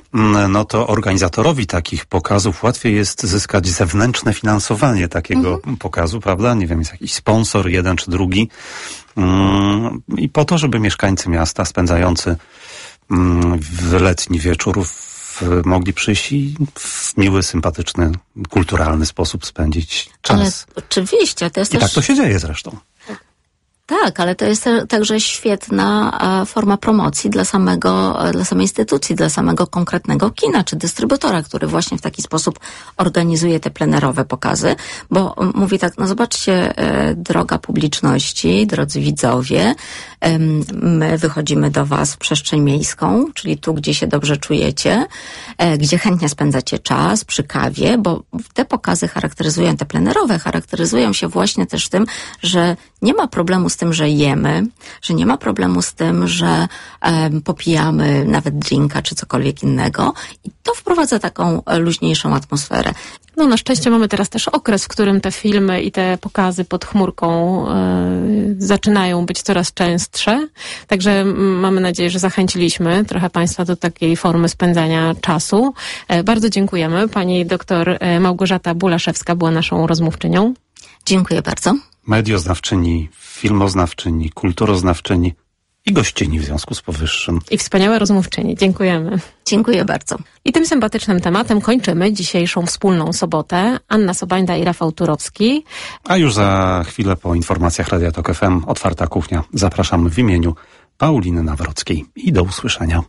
no to organizatorowi takich pokazów łatwiej jest zyskać zewnętrzne finansowanie takiego mhm. pokazu, prawda? Nie wiem, jest jakiś sponsor, jeden czy drugi. I po to, żeby mieszkańcy miasta spędzający w letni wieczór mogli przyjść i w miły, sympatyczny, kulturalny sposób spędzić czas. Ale oczywiście. To jest I też... tak to się dzieje zresztą. Tak, ale to jest także świetna forma promocji dla samego, dla samej instytucji, dla samego konkretnego kina czy dystrybutora, który właśnie w taki sposób organizuje te plenerowe pokazy, bo mówi tak, no zobaczcie, droga publiczności, drodzy widzowie, my wychodzimy do was w przestrzeń miejską, czyli tu, gdzie się dobrze czujecie, gdzie chętnie spędzacie czas, przy kawie, bo te pokazy charakteryzują, te plenerowe charakteryzują się właśnie też tym, że nie ma problemu z tym, że jemy, że nie ma problemu z tym, że um, popijamy nawet drinka czy cokolwiek innego i to wprowadza taką luźniejszą atmosferę. No na szczęście mamy teraz też okres, w którym te filmy i te pokazy pod chmurką y, zaczynają być coraz częstsze, także mamy nadzieję, że zachęciliśmy trochę Państwa do takiej formy spędzania czasu. E, bardzo dziękujemy. Pani doktor Małgorzata Bulaszewska była naszą rozmówczynią. Dziękuję bardzo. Medioznawczyni, filmoznawczyni, kulturoznawczyni i gościni w związku z powyższym. I wspaniałe rozmówczyni. Dziękujemy. Dziękuję bardzo. I tym sympatycznym tematem kończymy dzisiejszą wspólną sobotę. Anna Sobańda i Rafał Turowski. A już za chwilę po informacjach Radia Tok F M Otwarta Kuchnia. Zapraszamy w imieniu Pauliny Nawrockiej i do usłyszenia.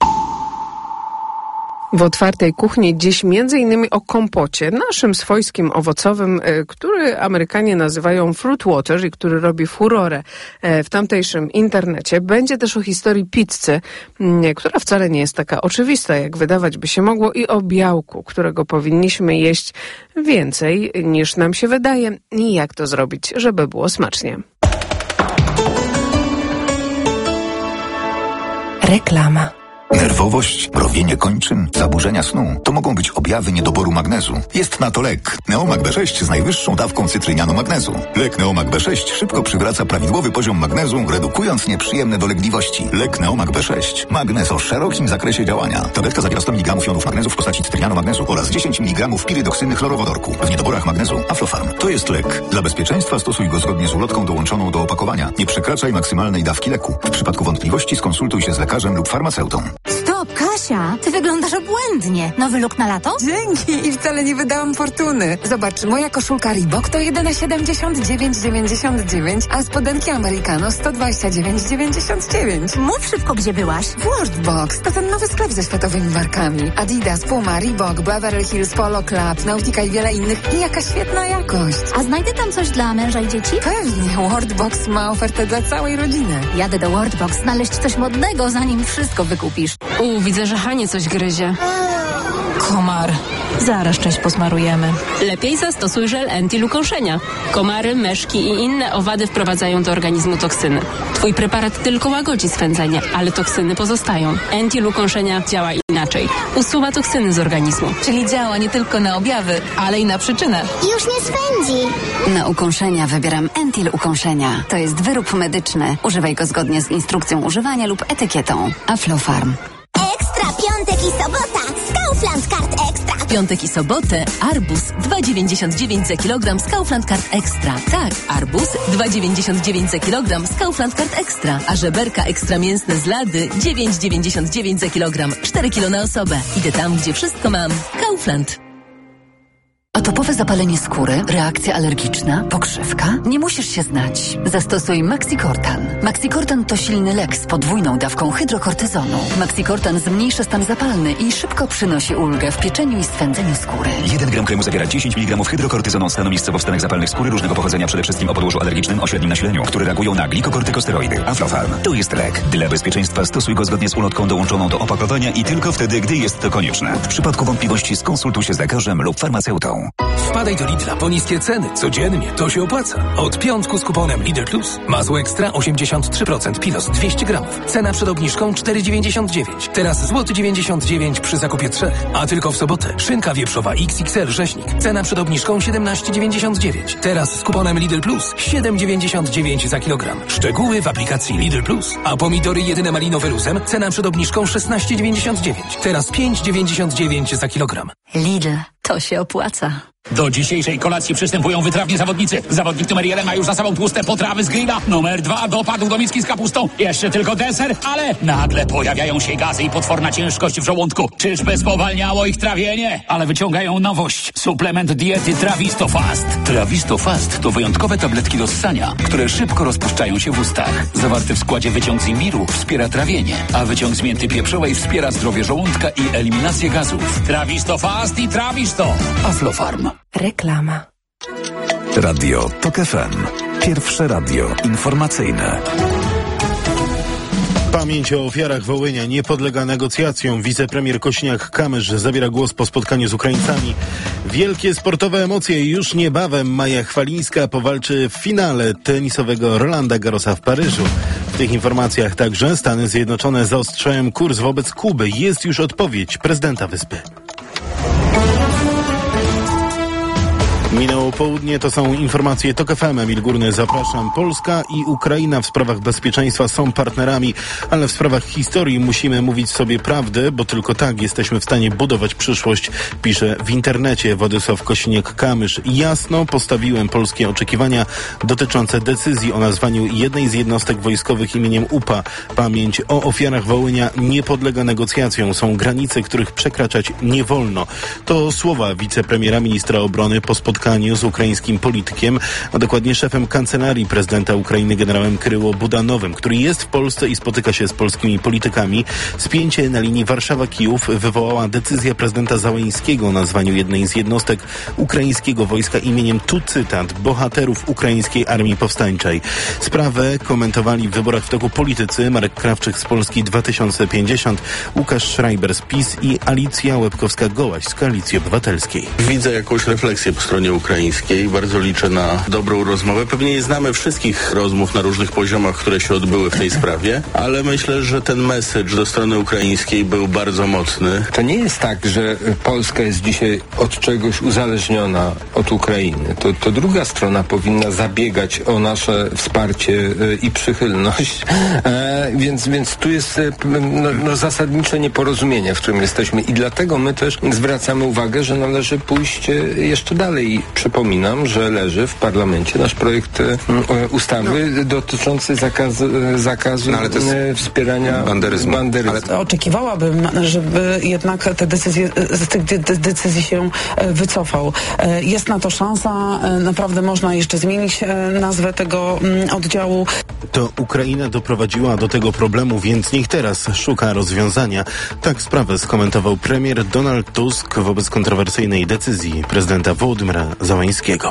W Otwartej Kuchni dziś między innymi o kompocie, naszym swojskim owocowym, który Amerykanie nazywają fruit water i który robi furorę w tamtejszym internecie. Będzie też o historii pizzy, która wcale nie jest taka oczywista, jak wydawać by się mogło, i o białku, którego powinniśmy jeść więcej niż nam się wydaje i jak to zrobić, żeby było smacznie. Reklama. Nerwowość, mrowienie kończyn, zaburzenia snu to mogą być objawy niedoboru magnezu. Jest na to lek Neomag B sześć z najwyższą dawką cytrynianu magnezu. Lek Neomag B sześć szybko przywraca prawidłowy poziom magnezu, redukując nieprzyjemne dolegliwości. Lek Neomag B sześć. Magnez o szerokim zakresie działania. Tabletka zawiera sto miligramów jonów magnezu w postaci cytrynianu magnezu oraz dziesięć miligramów pirydoksyny chlorowodorku. W niedoborach magnezu Aflofarm. To jest lek. Dla bezpieczeństwa stosuj go zgodnie z ulotką dołączoną do opakowania. Nie przekraczaj maksymalnej dawki leku. W przypadku wątpliwości skonsultuj się z lekarzem lub farmaceutą. Stop, Kasia, ty wyglądasz obłędnie. Nowy look na lato? Dzięki i wcale nie wydałam fortuny. Zobacz, moja koszulka Reebok to jedyne siedemdziesiąt dziewięć dziewięćdziesiąt dziewięć, a spodenki Americano sto dwadzieścia dziewięć dziewięćdziesiąt dziewięć. Mów szybko, gdzie byłaś. W Worldbox, to ten nowy sklep ze światowymi markami. Adidas, Puma, Reebok, Beverly Hills, Polo Club, Nautica i wiele innych. I jaka świetna jakość. A znajdę tam coś dla męża i dzieci? Pewnie, Worldbox ma ofertę dla całej rodziny. Jadę do Worldbox znaleźć coś modnego, zanim wszystko wykupisz. U, widzę, że Hanie coś gryzie. Komar. Zaraz część posmarujemy. Lepiej zastosuj żel anti-lukąszenia. Komary, meszki i inne owady wprowadzają do organizmu toksyny. Twój preparat tylko łagodzi swędzenie, ale toksyny pozostają. Anti-lukąszenia działa inaczej. Usuwa toksyny z organizmu. Czyli działa nie tylko na objawy, ale i na przyczynę. Już nie swędzi. Na ukąszenia wybieram Entil Ukąszenia. To jest wyrób medyczny. Używaj go zgodnie z instrukcją używania lub etykietą. Aflofarm. Ekstra piątek i sobota z Kaufland Card Extra. W piątek i sobotę arbuz dwa dziewięćdziesiąt dziewięć za kilogram z Kaufland Card Extra. Tak, arbuz dwa dziewięćdziesiąt dziewięć za kilogram z Kaufland Card Extra. A żeberka ekstra mięsne z lady dziewięć dziewięćdziesiąt dziewięć za kilogram. cztery kilo na osobę. Idę tam, gdzie wszystko mam. Kaufland. Atopowe zapalenie skóry, reakcja alergiczna, pokrzywka? Nie musisz się znać. Zastosuj Maxicortan. Maxicortan to silny lek z podwójną dawką hydrokortyzonu. Maxicortan zmniejsza stan zapalny i szybko przynosi ulgę w pieczeniu i swędzeniu skóry. jeden gram kremu zawiera dziesięć miligramów hydrokortyzonu stanu miejscowo w stanach zapalnych skóry różnego pochodzenia, przede wszystkim o podłożu alergicznym o średnim nasileniu, które reagują na glikokortykosteroidy. Aflofarm. To jest lek. Dla bezpieczeństwa stosuj go zgodnie z ulotką dołączoną do opakowania i tylko wtedy, gdy jest to konieczne. W przypadku wątpliwości skonsultuj się z lekarzem lub farmaceutą. wpadaj do Lidla po niskie ceny. Codziennie to się opłaca. Od piątku z kuponem Lidl Plus. Masło ekstra osiemdziesiąt trzy procent Pilos dwieście gramów. Cena przed obniżką cztery dziewięćdziesiąt dziewięć. Teraz złoty dziewięćdziesiąt dziewięć przy zakupie trzech. A tylko w sobotę. Szynka wieprzowa X X L Rzeźnik. Cena przed obniżką siedemnaście dziewięćdziesiąt dziewięć. Teraz z kuponem Lidl Plus siedem dziewięćdziesiąt dziewięć za kilogram. Szczegóły w aplikacji Lidl Plus. A pomidory jedyne malinowe luzem. Cena przed obniżką szesnaście dziewięćdziesiąt dziewięć. Teraz pięć dziewięćdziesiąt dziewięć za kilogram. Lidl, to się opłaca. Do dzisiejszej kolacji przystępują wytrawni zawodnicy. Zawodnik numer jeden ma już za sobą tłuste potrawy z grilla. Numer dwa dopadł do miski z kapustą. Jeszcze tylko deser, ale nagle pojawiają się gazy i potworna ciężkość w żołądku. Czyżby spowalniało ich trawienie? Ale wyciągają nowość. Suplement diety Trawisto Fast. Trawisto Fast to wyjątkowe tabletki do ssania, które szybko rozpuszczają się w ustach. Zawarty w składzie wyciąg z imbiru wspiera trawienie, a wyciąg z mięty pieprzowej wspiera zdrowie żołądka i eliminację gazów. Trawisto Fast i Trawisto. Aflofarm. Reklama. Radio TOK F M. Pierwsze radio informacyjne. Pamięć o ofiarach Wołynia nie podlega negocjacjom. Wicepremier Kosiniak-Kamysz zabiera głos po spotkaniu z Ukraińcami. Wielkie sportowe emocje już niebawem. Maja Chwalińska powalczy w finale tenisowego Rolanda Garrosa w Paryżu. W tych informacjach także Stany Zjednoczone zaostrzają kurs wobec Kuby. Jest już odpowiedź prezydenta wyspy. Minęło południe, to są informacje TOK F M. Emil Górny, zapraszam. Polska i Ukraina w sprawach bezpieczeństwa są partnerami, ale w sprawach historii musimy mówić sobie prawdę, bo tylko tak jesteśmy w stanie budować przyszłość, pisze w internecie Władysław Kosiniak-Kamysz. Jasno postawiłem polskie oczekiwania dotyczące decyzji o nazwaniu jednej z jednostek wojskowych imieniem U P A. Pamięć o ofiarach Wołynia nie podlega negocjacjom. Są granice, których przekraczać nie wolno. To słowa wicepremiera ministra obrony po spotkaniu z ukraińskim politykiem, a dokładnie szefem kancelarii prezydenta Ukrainy generałem Kryło Budanowym, który jest w Polsce i spotyka się z polskimi politykami. Spięcie na linii Warszawa-Kijów wywołała decyzja prezydenta Załęskiego o nazwaniu jednej z jednostek ukraińskiego wojska imieniem, tu cytat, bohaterów ukraińskiej armii powstańczej. Sprawę komentowali w wyborach w toku politycy Marek Krawczyk z Polski dwa tysiące pięćdziesiąt, Łukasz Schreiber z PiS i Alicja Łebkowska-Gołaś z Koalicji Obywatelskiej. Widzę jakąś refleksję po stronie ukraińskiej. Bardzo liczę na dobrą rozmowę. Pewnie nie znamy wszystkich rozmów na różnych poziomach, które się odbyły w tej sprawie, ale myślę, że ten message do strony ukraińskiej był bardzo mocny. To nie jest tak, że Polska jest dzisiaj od czegoś uzależniona od Ukrainy. To, to druga strona powinna zabiegać o nasze wsparcie i przychylność. E, więc, więc tu jest no, no, zasadnicze nieporozumienie, w którym jesteśmy i dlatego my też zwracamy uwagę, że należy pójść jeszcze dalej. Przypominam, że leży w parlamencie nasz projekt e, ustawy no. dotyczący zakazu, zakazu no, wspierania banderyzmu. banderyzmu. Ale oczekiwałabym, żeby jednak te decyzje, z tych de- decyzji się wycofał. Jest na to szansa, naprawdę można jeszcze zmienić nazwę tego oddziału. To Ukraina doprowadziła do tego problemu, więc niech teraz szuka rozwiązania. Tak sprawę skomentował premier Donald Tusk wobec kontrowersyjnej decyzji prezydenta Wołodymyra Załęskiego.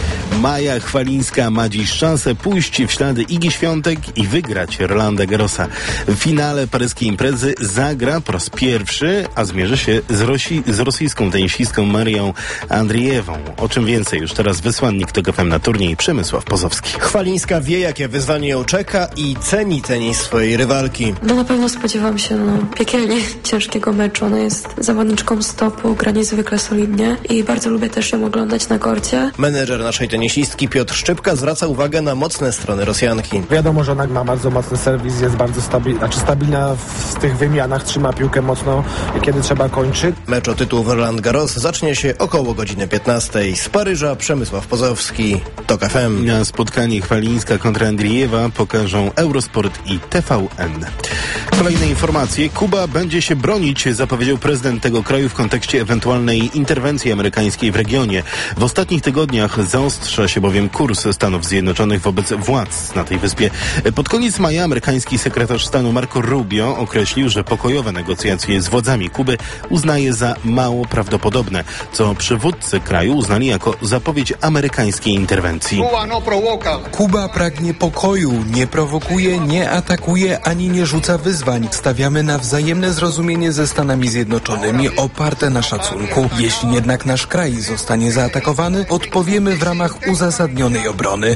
Maja Chwalińska ma dziś szansę pójść w ślady Igi Świątek i wygrać Rolanda Garrosa. W finale paryskiej imprezy zagra po raz pierwszy, a zmierzy się z, Rosi- z rosyjską tenisistką Marią Andrijewą. O czym więcej już teraz wysłannik TOK F M na turniej Przemysław Pozowski. Chwalińska wie, jakie wyzwanie ją czeka i ceni tenis swojej rywalki. No na pewno spodziewam się no, piekielnie ciężkiego meczu. Ona jest zawodniczką stopu, gra niezwykle solidnie i bardzo lubię też ją oglądać na korcie. Menedżer naszej tenisistki Piotr Szczypka zwraca uwagę na mocne strony Rosjanki. Wiadomo, że ona ma bardzo mocny serwis, jest bardzo stabilna, znaczy stabilna w tych wymianach, trzyma piłkę mocno, kiedy trzeba kończyć. Mecz o tytuł w Roland Garros zacznie się około godziny piętnastej. Z Paryża Przemysław Pozowski, TOK F M. Na spotkanie Chwalińska kontra Andrijewa pokażą Eurosport i T V N. Kolejne informacje. Kuba będzie się bronić, zapowiedział prezydent tego kraju w kontekście ewentualnej interwencji amerykańskiej w regionie. W ostatnich tygodniach zaostrzył zaostrza się bowiem kurs Stanów Zjednoczonych wobec władz na tej wyspie. Pod koniec maja amerykański sekretarz stanu Marco Rubio określił, że pokojowe negocjacje z władzami Kuby uznaje za mało prawdopodobne, co przywódcy kraju uznali jako zapowiedź amerykańskiej interwencji. Kuba pragnie pokoju, nie prowokuje, nie atakuje ani nie rzuca wyzwań. Stawiamy na wzajemne zrozumienie ze Stanami Zjednoczonymi oparte na szacunku. Jeśli jednak nasz kraj zostanie zaatakowany, odpowiemy w ramach uzasadnionej obrony.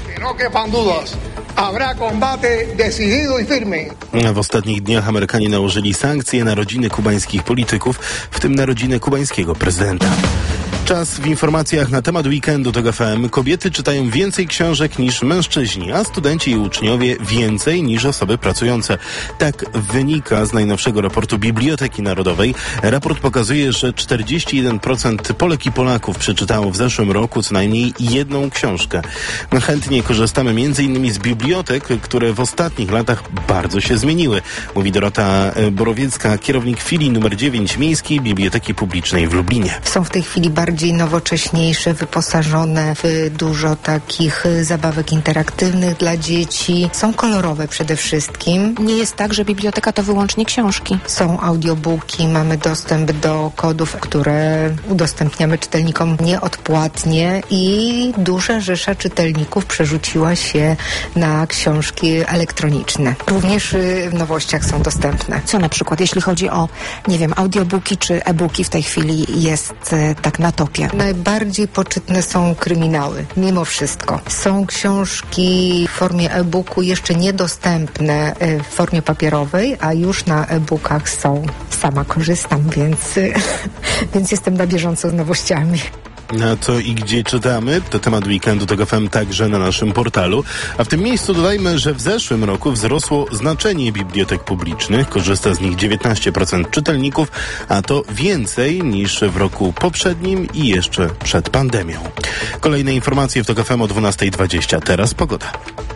W ostatnich dniach Amerykanie nałożyli sankcje na rodziny kubańskich polityków, w tym na rodzinę kubańskiego prezydenta. Czas w informacjach na temat weekendu T O G F M. Kobiety czytają więcej książek niż mężczyźni, a studenci i uczniowie więcej niż osoby pracujące. Tak wynika z najnowszego raportu Biblioteki Narodowej. Raport pokazuje, że czterdzieści jeden procent Polek i Polaków przeczytało w zeszłym roku co najmniej jedną książkę. My chętnie korzystamy między innymi z bibliotek, które w ostatnich latach bardzo się zmieniły, mówi Dorota Borowiecka, kierownik filii numer dziewięć Miejskiej Biblioteki Publicznej w Lublinie. Są w tej chwili bardziej bardziej nowocześniejsze, wyposażone w dużo takich zabawek interaktywnych dla dzieci. Są kolorowe przede wszystkim. Nie jest tak, że biblioteka to wyłącznie książki. Są audiobooki, mamy dostęp do kodów, które udostępniamy czytelnikom nieodpłatnie i duża rzesza czytelników przerzuciła się na książki elektroniczne. Również w nowościach są dostępne. Co na przykład, jeśli chodzi o, nie wiem, audiobooki czy e-booki w tej chwili jest tak na topie? Najbardziej poczytne są kryminały, mimo wszystko. Są książki w formie e-booku jeszcze niedostępne w formie papierowej, a już na e-bookach są. Sama korzystam, więc, więc jestem na bieżąco z nowościami. Na co i gdzie czytamy? To temat weekendu T O G F M także na naszym portalu. A w tym miejscu dodajmy, że w zeszłym roku wzrosło znaczenie bibliotek publicznych. Korzysta z nich dziewiętnaście procent czytelników, a to więcej niż w roku poprzednim i jeszcze przed pandemią. Kolejne informacje w T O G F M o dwunasta dwadzieścia. Teraz pogoda.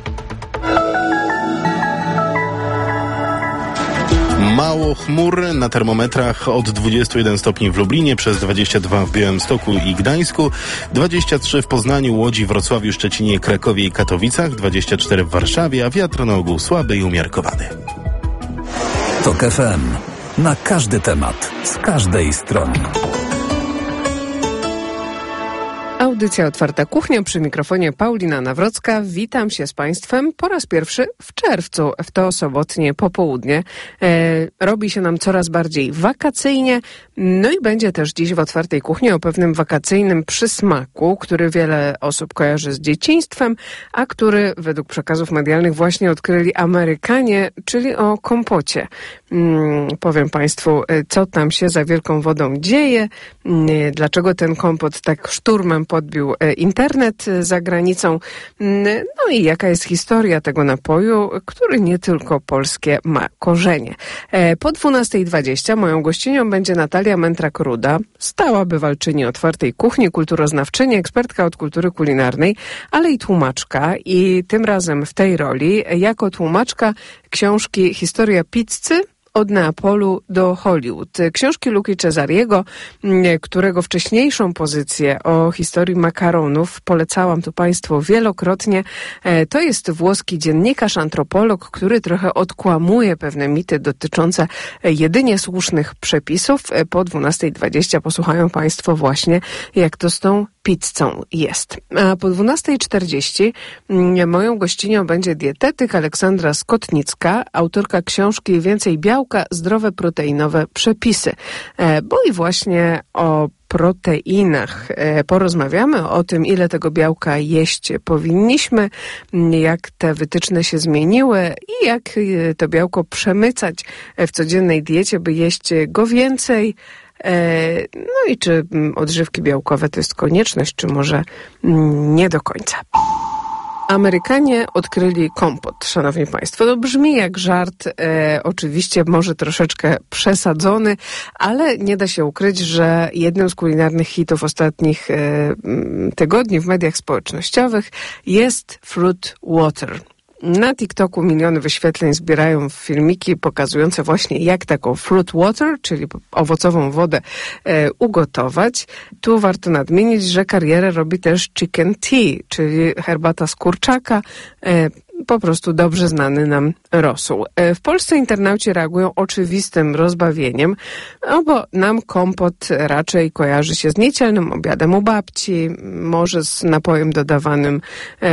Mało chmur, na termometrach od dwudziestu jeden stopni w Lublinie, przez dwadzieścia dwa w Białymstoku i Gdańsku, dwadzieścia trzy w Poznaniu, Łodzi, Wrocławiu, Szczecinie, Krakowie i Katowicach, dwadzieścia cztery w Warszawie, a wiatr na ogół słaby i umiarkowany. T O G F M. Na każdy temat, z każdej strony. Audycja Otwarta Kuchnia, przy mikrofonie Paulina Nawrocka. Witam się z Państwem po raz pierwszy w czerwcu, w to sobotnie popołudnie. E, robi się nam coraz bardziej wakacyjnie, no i będzie też dziś w Otwartej Kuchni o pewnym wakacyjnym przysmaku, który wiele osób kojarzy z dzieciństwem, a który według przekazów medialnych właśnie odkryli Amerykanie, czyli o kompocie. Hmm, powiem Państwu, co tam się za wielką wodą dzieje, dlaczego ten kompot tak szturmem podbił internet za granicą. No i jaka jest historia tego napoju, który nie tylko polskie ma korzenie. Po dwunasta dwadzieścia moją gościnią będzie Natalia Mentrak-Ruda, stała bywalczyni Otwartej Kuchni, kulturoznawczyni, ekspertka od kultury kulinarnej, ale i tłumaczka. I tym razem w tej roli jako tłumaczka książki Historia pizzy od Neapolu do Hollywood. Książki Luki Cesariego, którego wcześniejszą pozycję o historii makaronów polecałam tu Państwu wielokrotnie. To jest włoski dziennikarz, antropolog, który trochę odkłamuje pewne mity dotyczące jedynie słusznych przepisów. Po dwunasta dwadzieścia posłuchają Państwo właśnie, jak to z tą pizzą jest. A po dwunasta czterdzieści moją gościnią będzie dietetyk Aleksandra Skotnicka, autorka książki Więcej białka, zdrowe proteinowe przepisy. Bo i właśnie o proteinach porozmawiamy, o tym, ile tego białka jeść powinniśmy, jak te wytyczne się zmieniły i jak to białko przemycać w codziennej diecie, by jeść go więcej. No i czy odżywki białkowe to jest konieczność, czy może nie do końca. Amerykanie odkryli kompot, szanowni państwo. To brzmi jak żart, e, oczywiście może troszeczkę przesadzony, ale nie da się ukryć, że jednym z kulinarnych hitów ostatnich e, tygodni w mediach społecznościowych jest fruit water. Na TikToku miliony wyświetleń zbierają filmiki pokazujące właśnie, jak taką fruit water, czyli owocową wodę, e, ugotować. Tu warto nadmienić, że karierę robi też chicken tea, czyli herbata z kurczaka, e, po prostu dobrze znany nam rosół. W Polsce internauci reagują oczywistym rozbawieniem, no bo nam kompot raczej kojarzy się z niedzielnym obiadem u babci, może z napojem dodawanym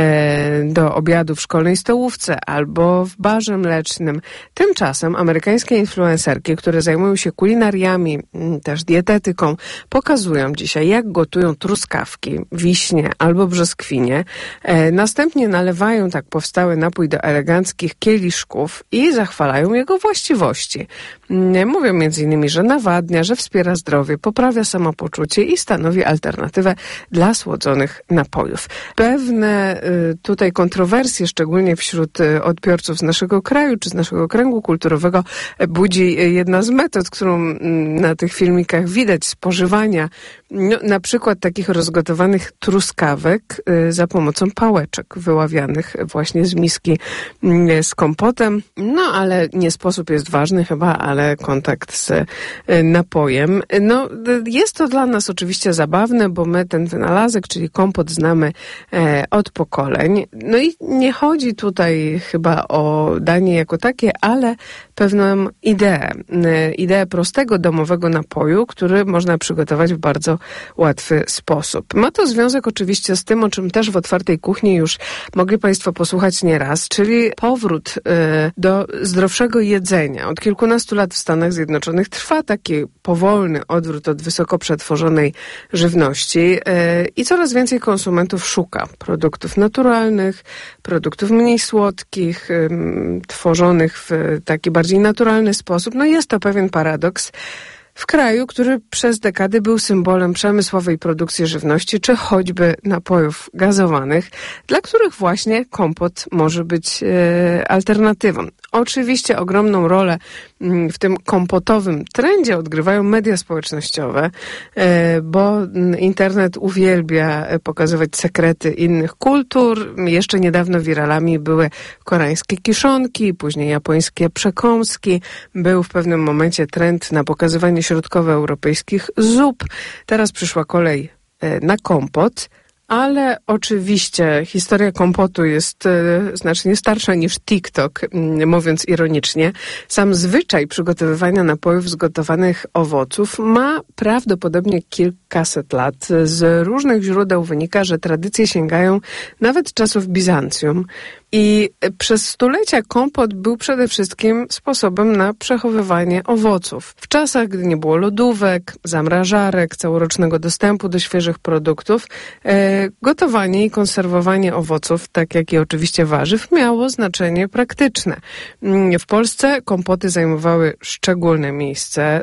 e, do obiadu w szkolnej stołówce albo w barze mlecznym. Tymczasem amerykańskie influencerki, które zajmują się kulinariami, też dietetyką, pokazują dzisiaj, jak gotują truskawki, wiśnie albo brzoskwinie. E, następnie nalewają tak powstałe napój do eleganckich kieliszków i zachwalają jego właściwości. Mówią między innymi, że nawadnia, że wspiera zdrowie, poprawia samopoczucie i stanowi alternatywę dla słodzonych napojów. Pewne y, tutaj kontrowersje, szczególnie wśród y, odbiorców z naszego kraju czy z naszego kręgu kulturowego, budzi jedna z metod, którą y, na tych filmikach widać, spożywania, no, na przykład takich rozgotowanych truskawek y, za pomocą pałeczek wyławianych właśnie z miski y, z kompotem. No, ale nie sposób jest ważny chyba, ale kontakt z y, napojem. No, y, jest to dla nas oczywiście zabawne, bo my ten wynalazek, czyli kompot, znamy e, od pokoleń. No i nie chodzi tutaj chyba o danie jako takie, ale pewną ideę. E, ideę prostego domowego napoju, który można przygotować w bardzo łatwy sposób. Ma to związek oczywiście z tym, o czym też w Otwartej Kuchni już mogli Państwo posłuchać nieraz, czyli powrót e, do zdrowszego jedzenia. Od kilkunastu lat w Stanach Zjednoczonych trwa taki powolny odwrót od wysoko przetworzonej żywności e, i coraz więcej konsumentów szuka produktów naturalnych, produktów mniej słodkich, e, tworzonych w taki bardziej naturalny sposób. No jest to pewien paradoks w kraju, który przez dekady był symbolem przemysłowej produkcji żywności, czy choćby napojów gazowanych, dla których właśnie kompot może być e, alternatywą. Oczywiście ogromną rolę w tym kompotowym trendzie odgrywają media społecznościowe, bo internet uwielbia pokazywać sekrety innych kultur. Jeszcze niedawno wiralami były koreańskie kiszonki, później japońskie przekąski. Był w pewnym momencie trend na pokazywanie środkowoeuropejskich zup. Teraz przyszła kolej na kompot. Ale oczywiście historia kompotu jest e, znacznie starsza niż TikTok, m, mówiąc ironicznie. Sam zwyczaj przygotowywania napojów z gotowanych owoców ma prawdopodobnie kilkaset lat. Z różnych źródeł wynika, że tradycje sięgają nawet czasów Bizancjum. I przez stulecia kompot był przede wszystkim sposobem na przechowywanie owoców. W czasach, gdy nie było lodówek, zamrażarek, całorocznego dostępu do świeżych produktów, e, gotowanie i konserwowanie owoców, tak jak i oczywiście warzyw, miało znaczenie praktyczne. W Polsce kompoty zajmowały szczególne miejsce.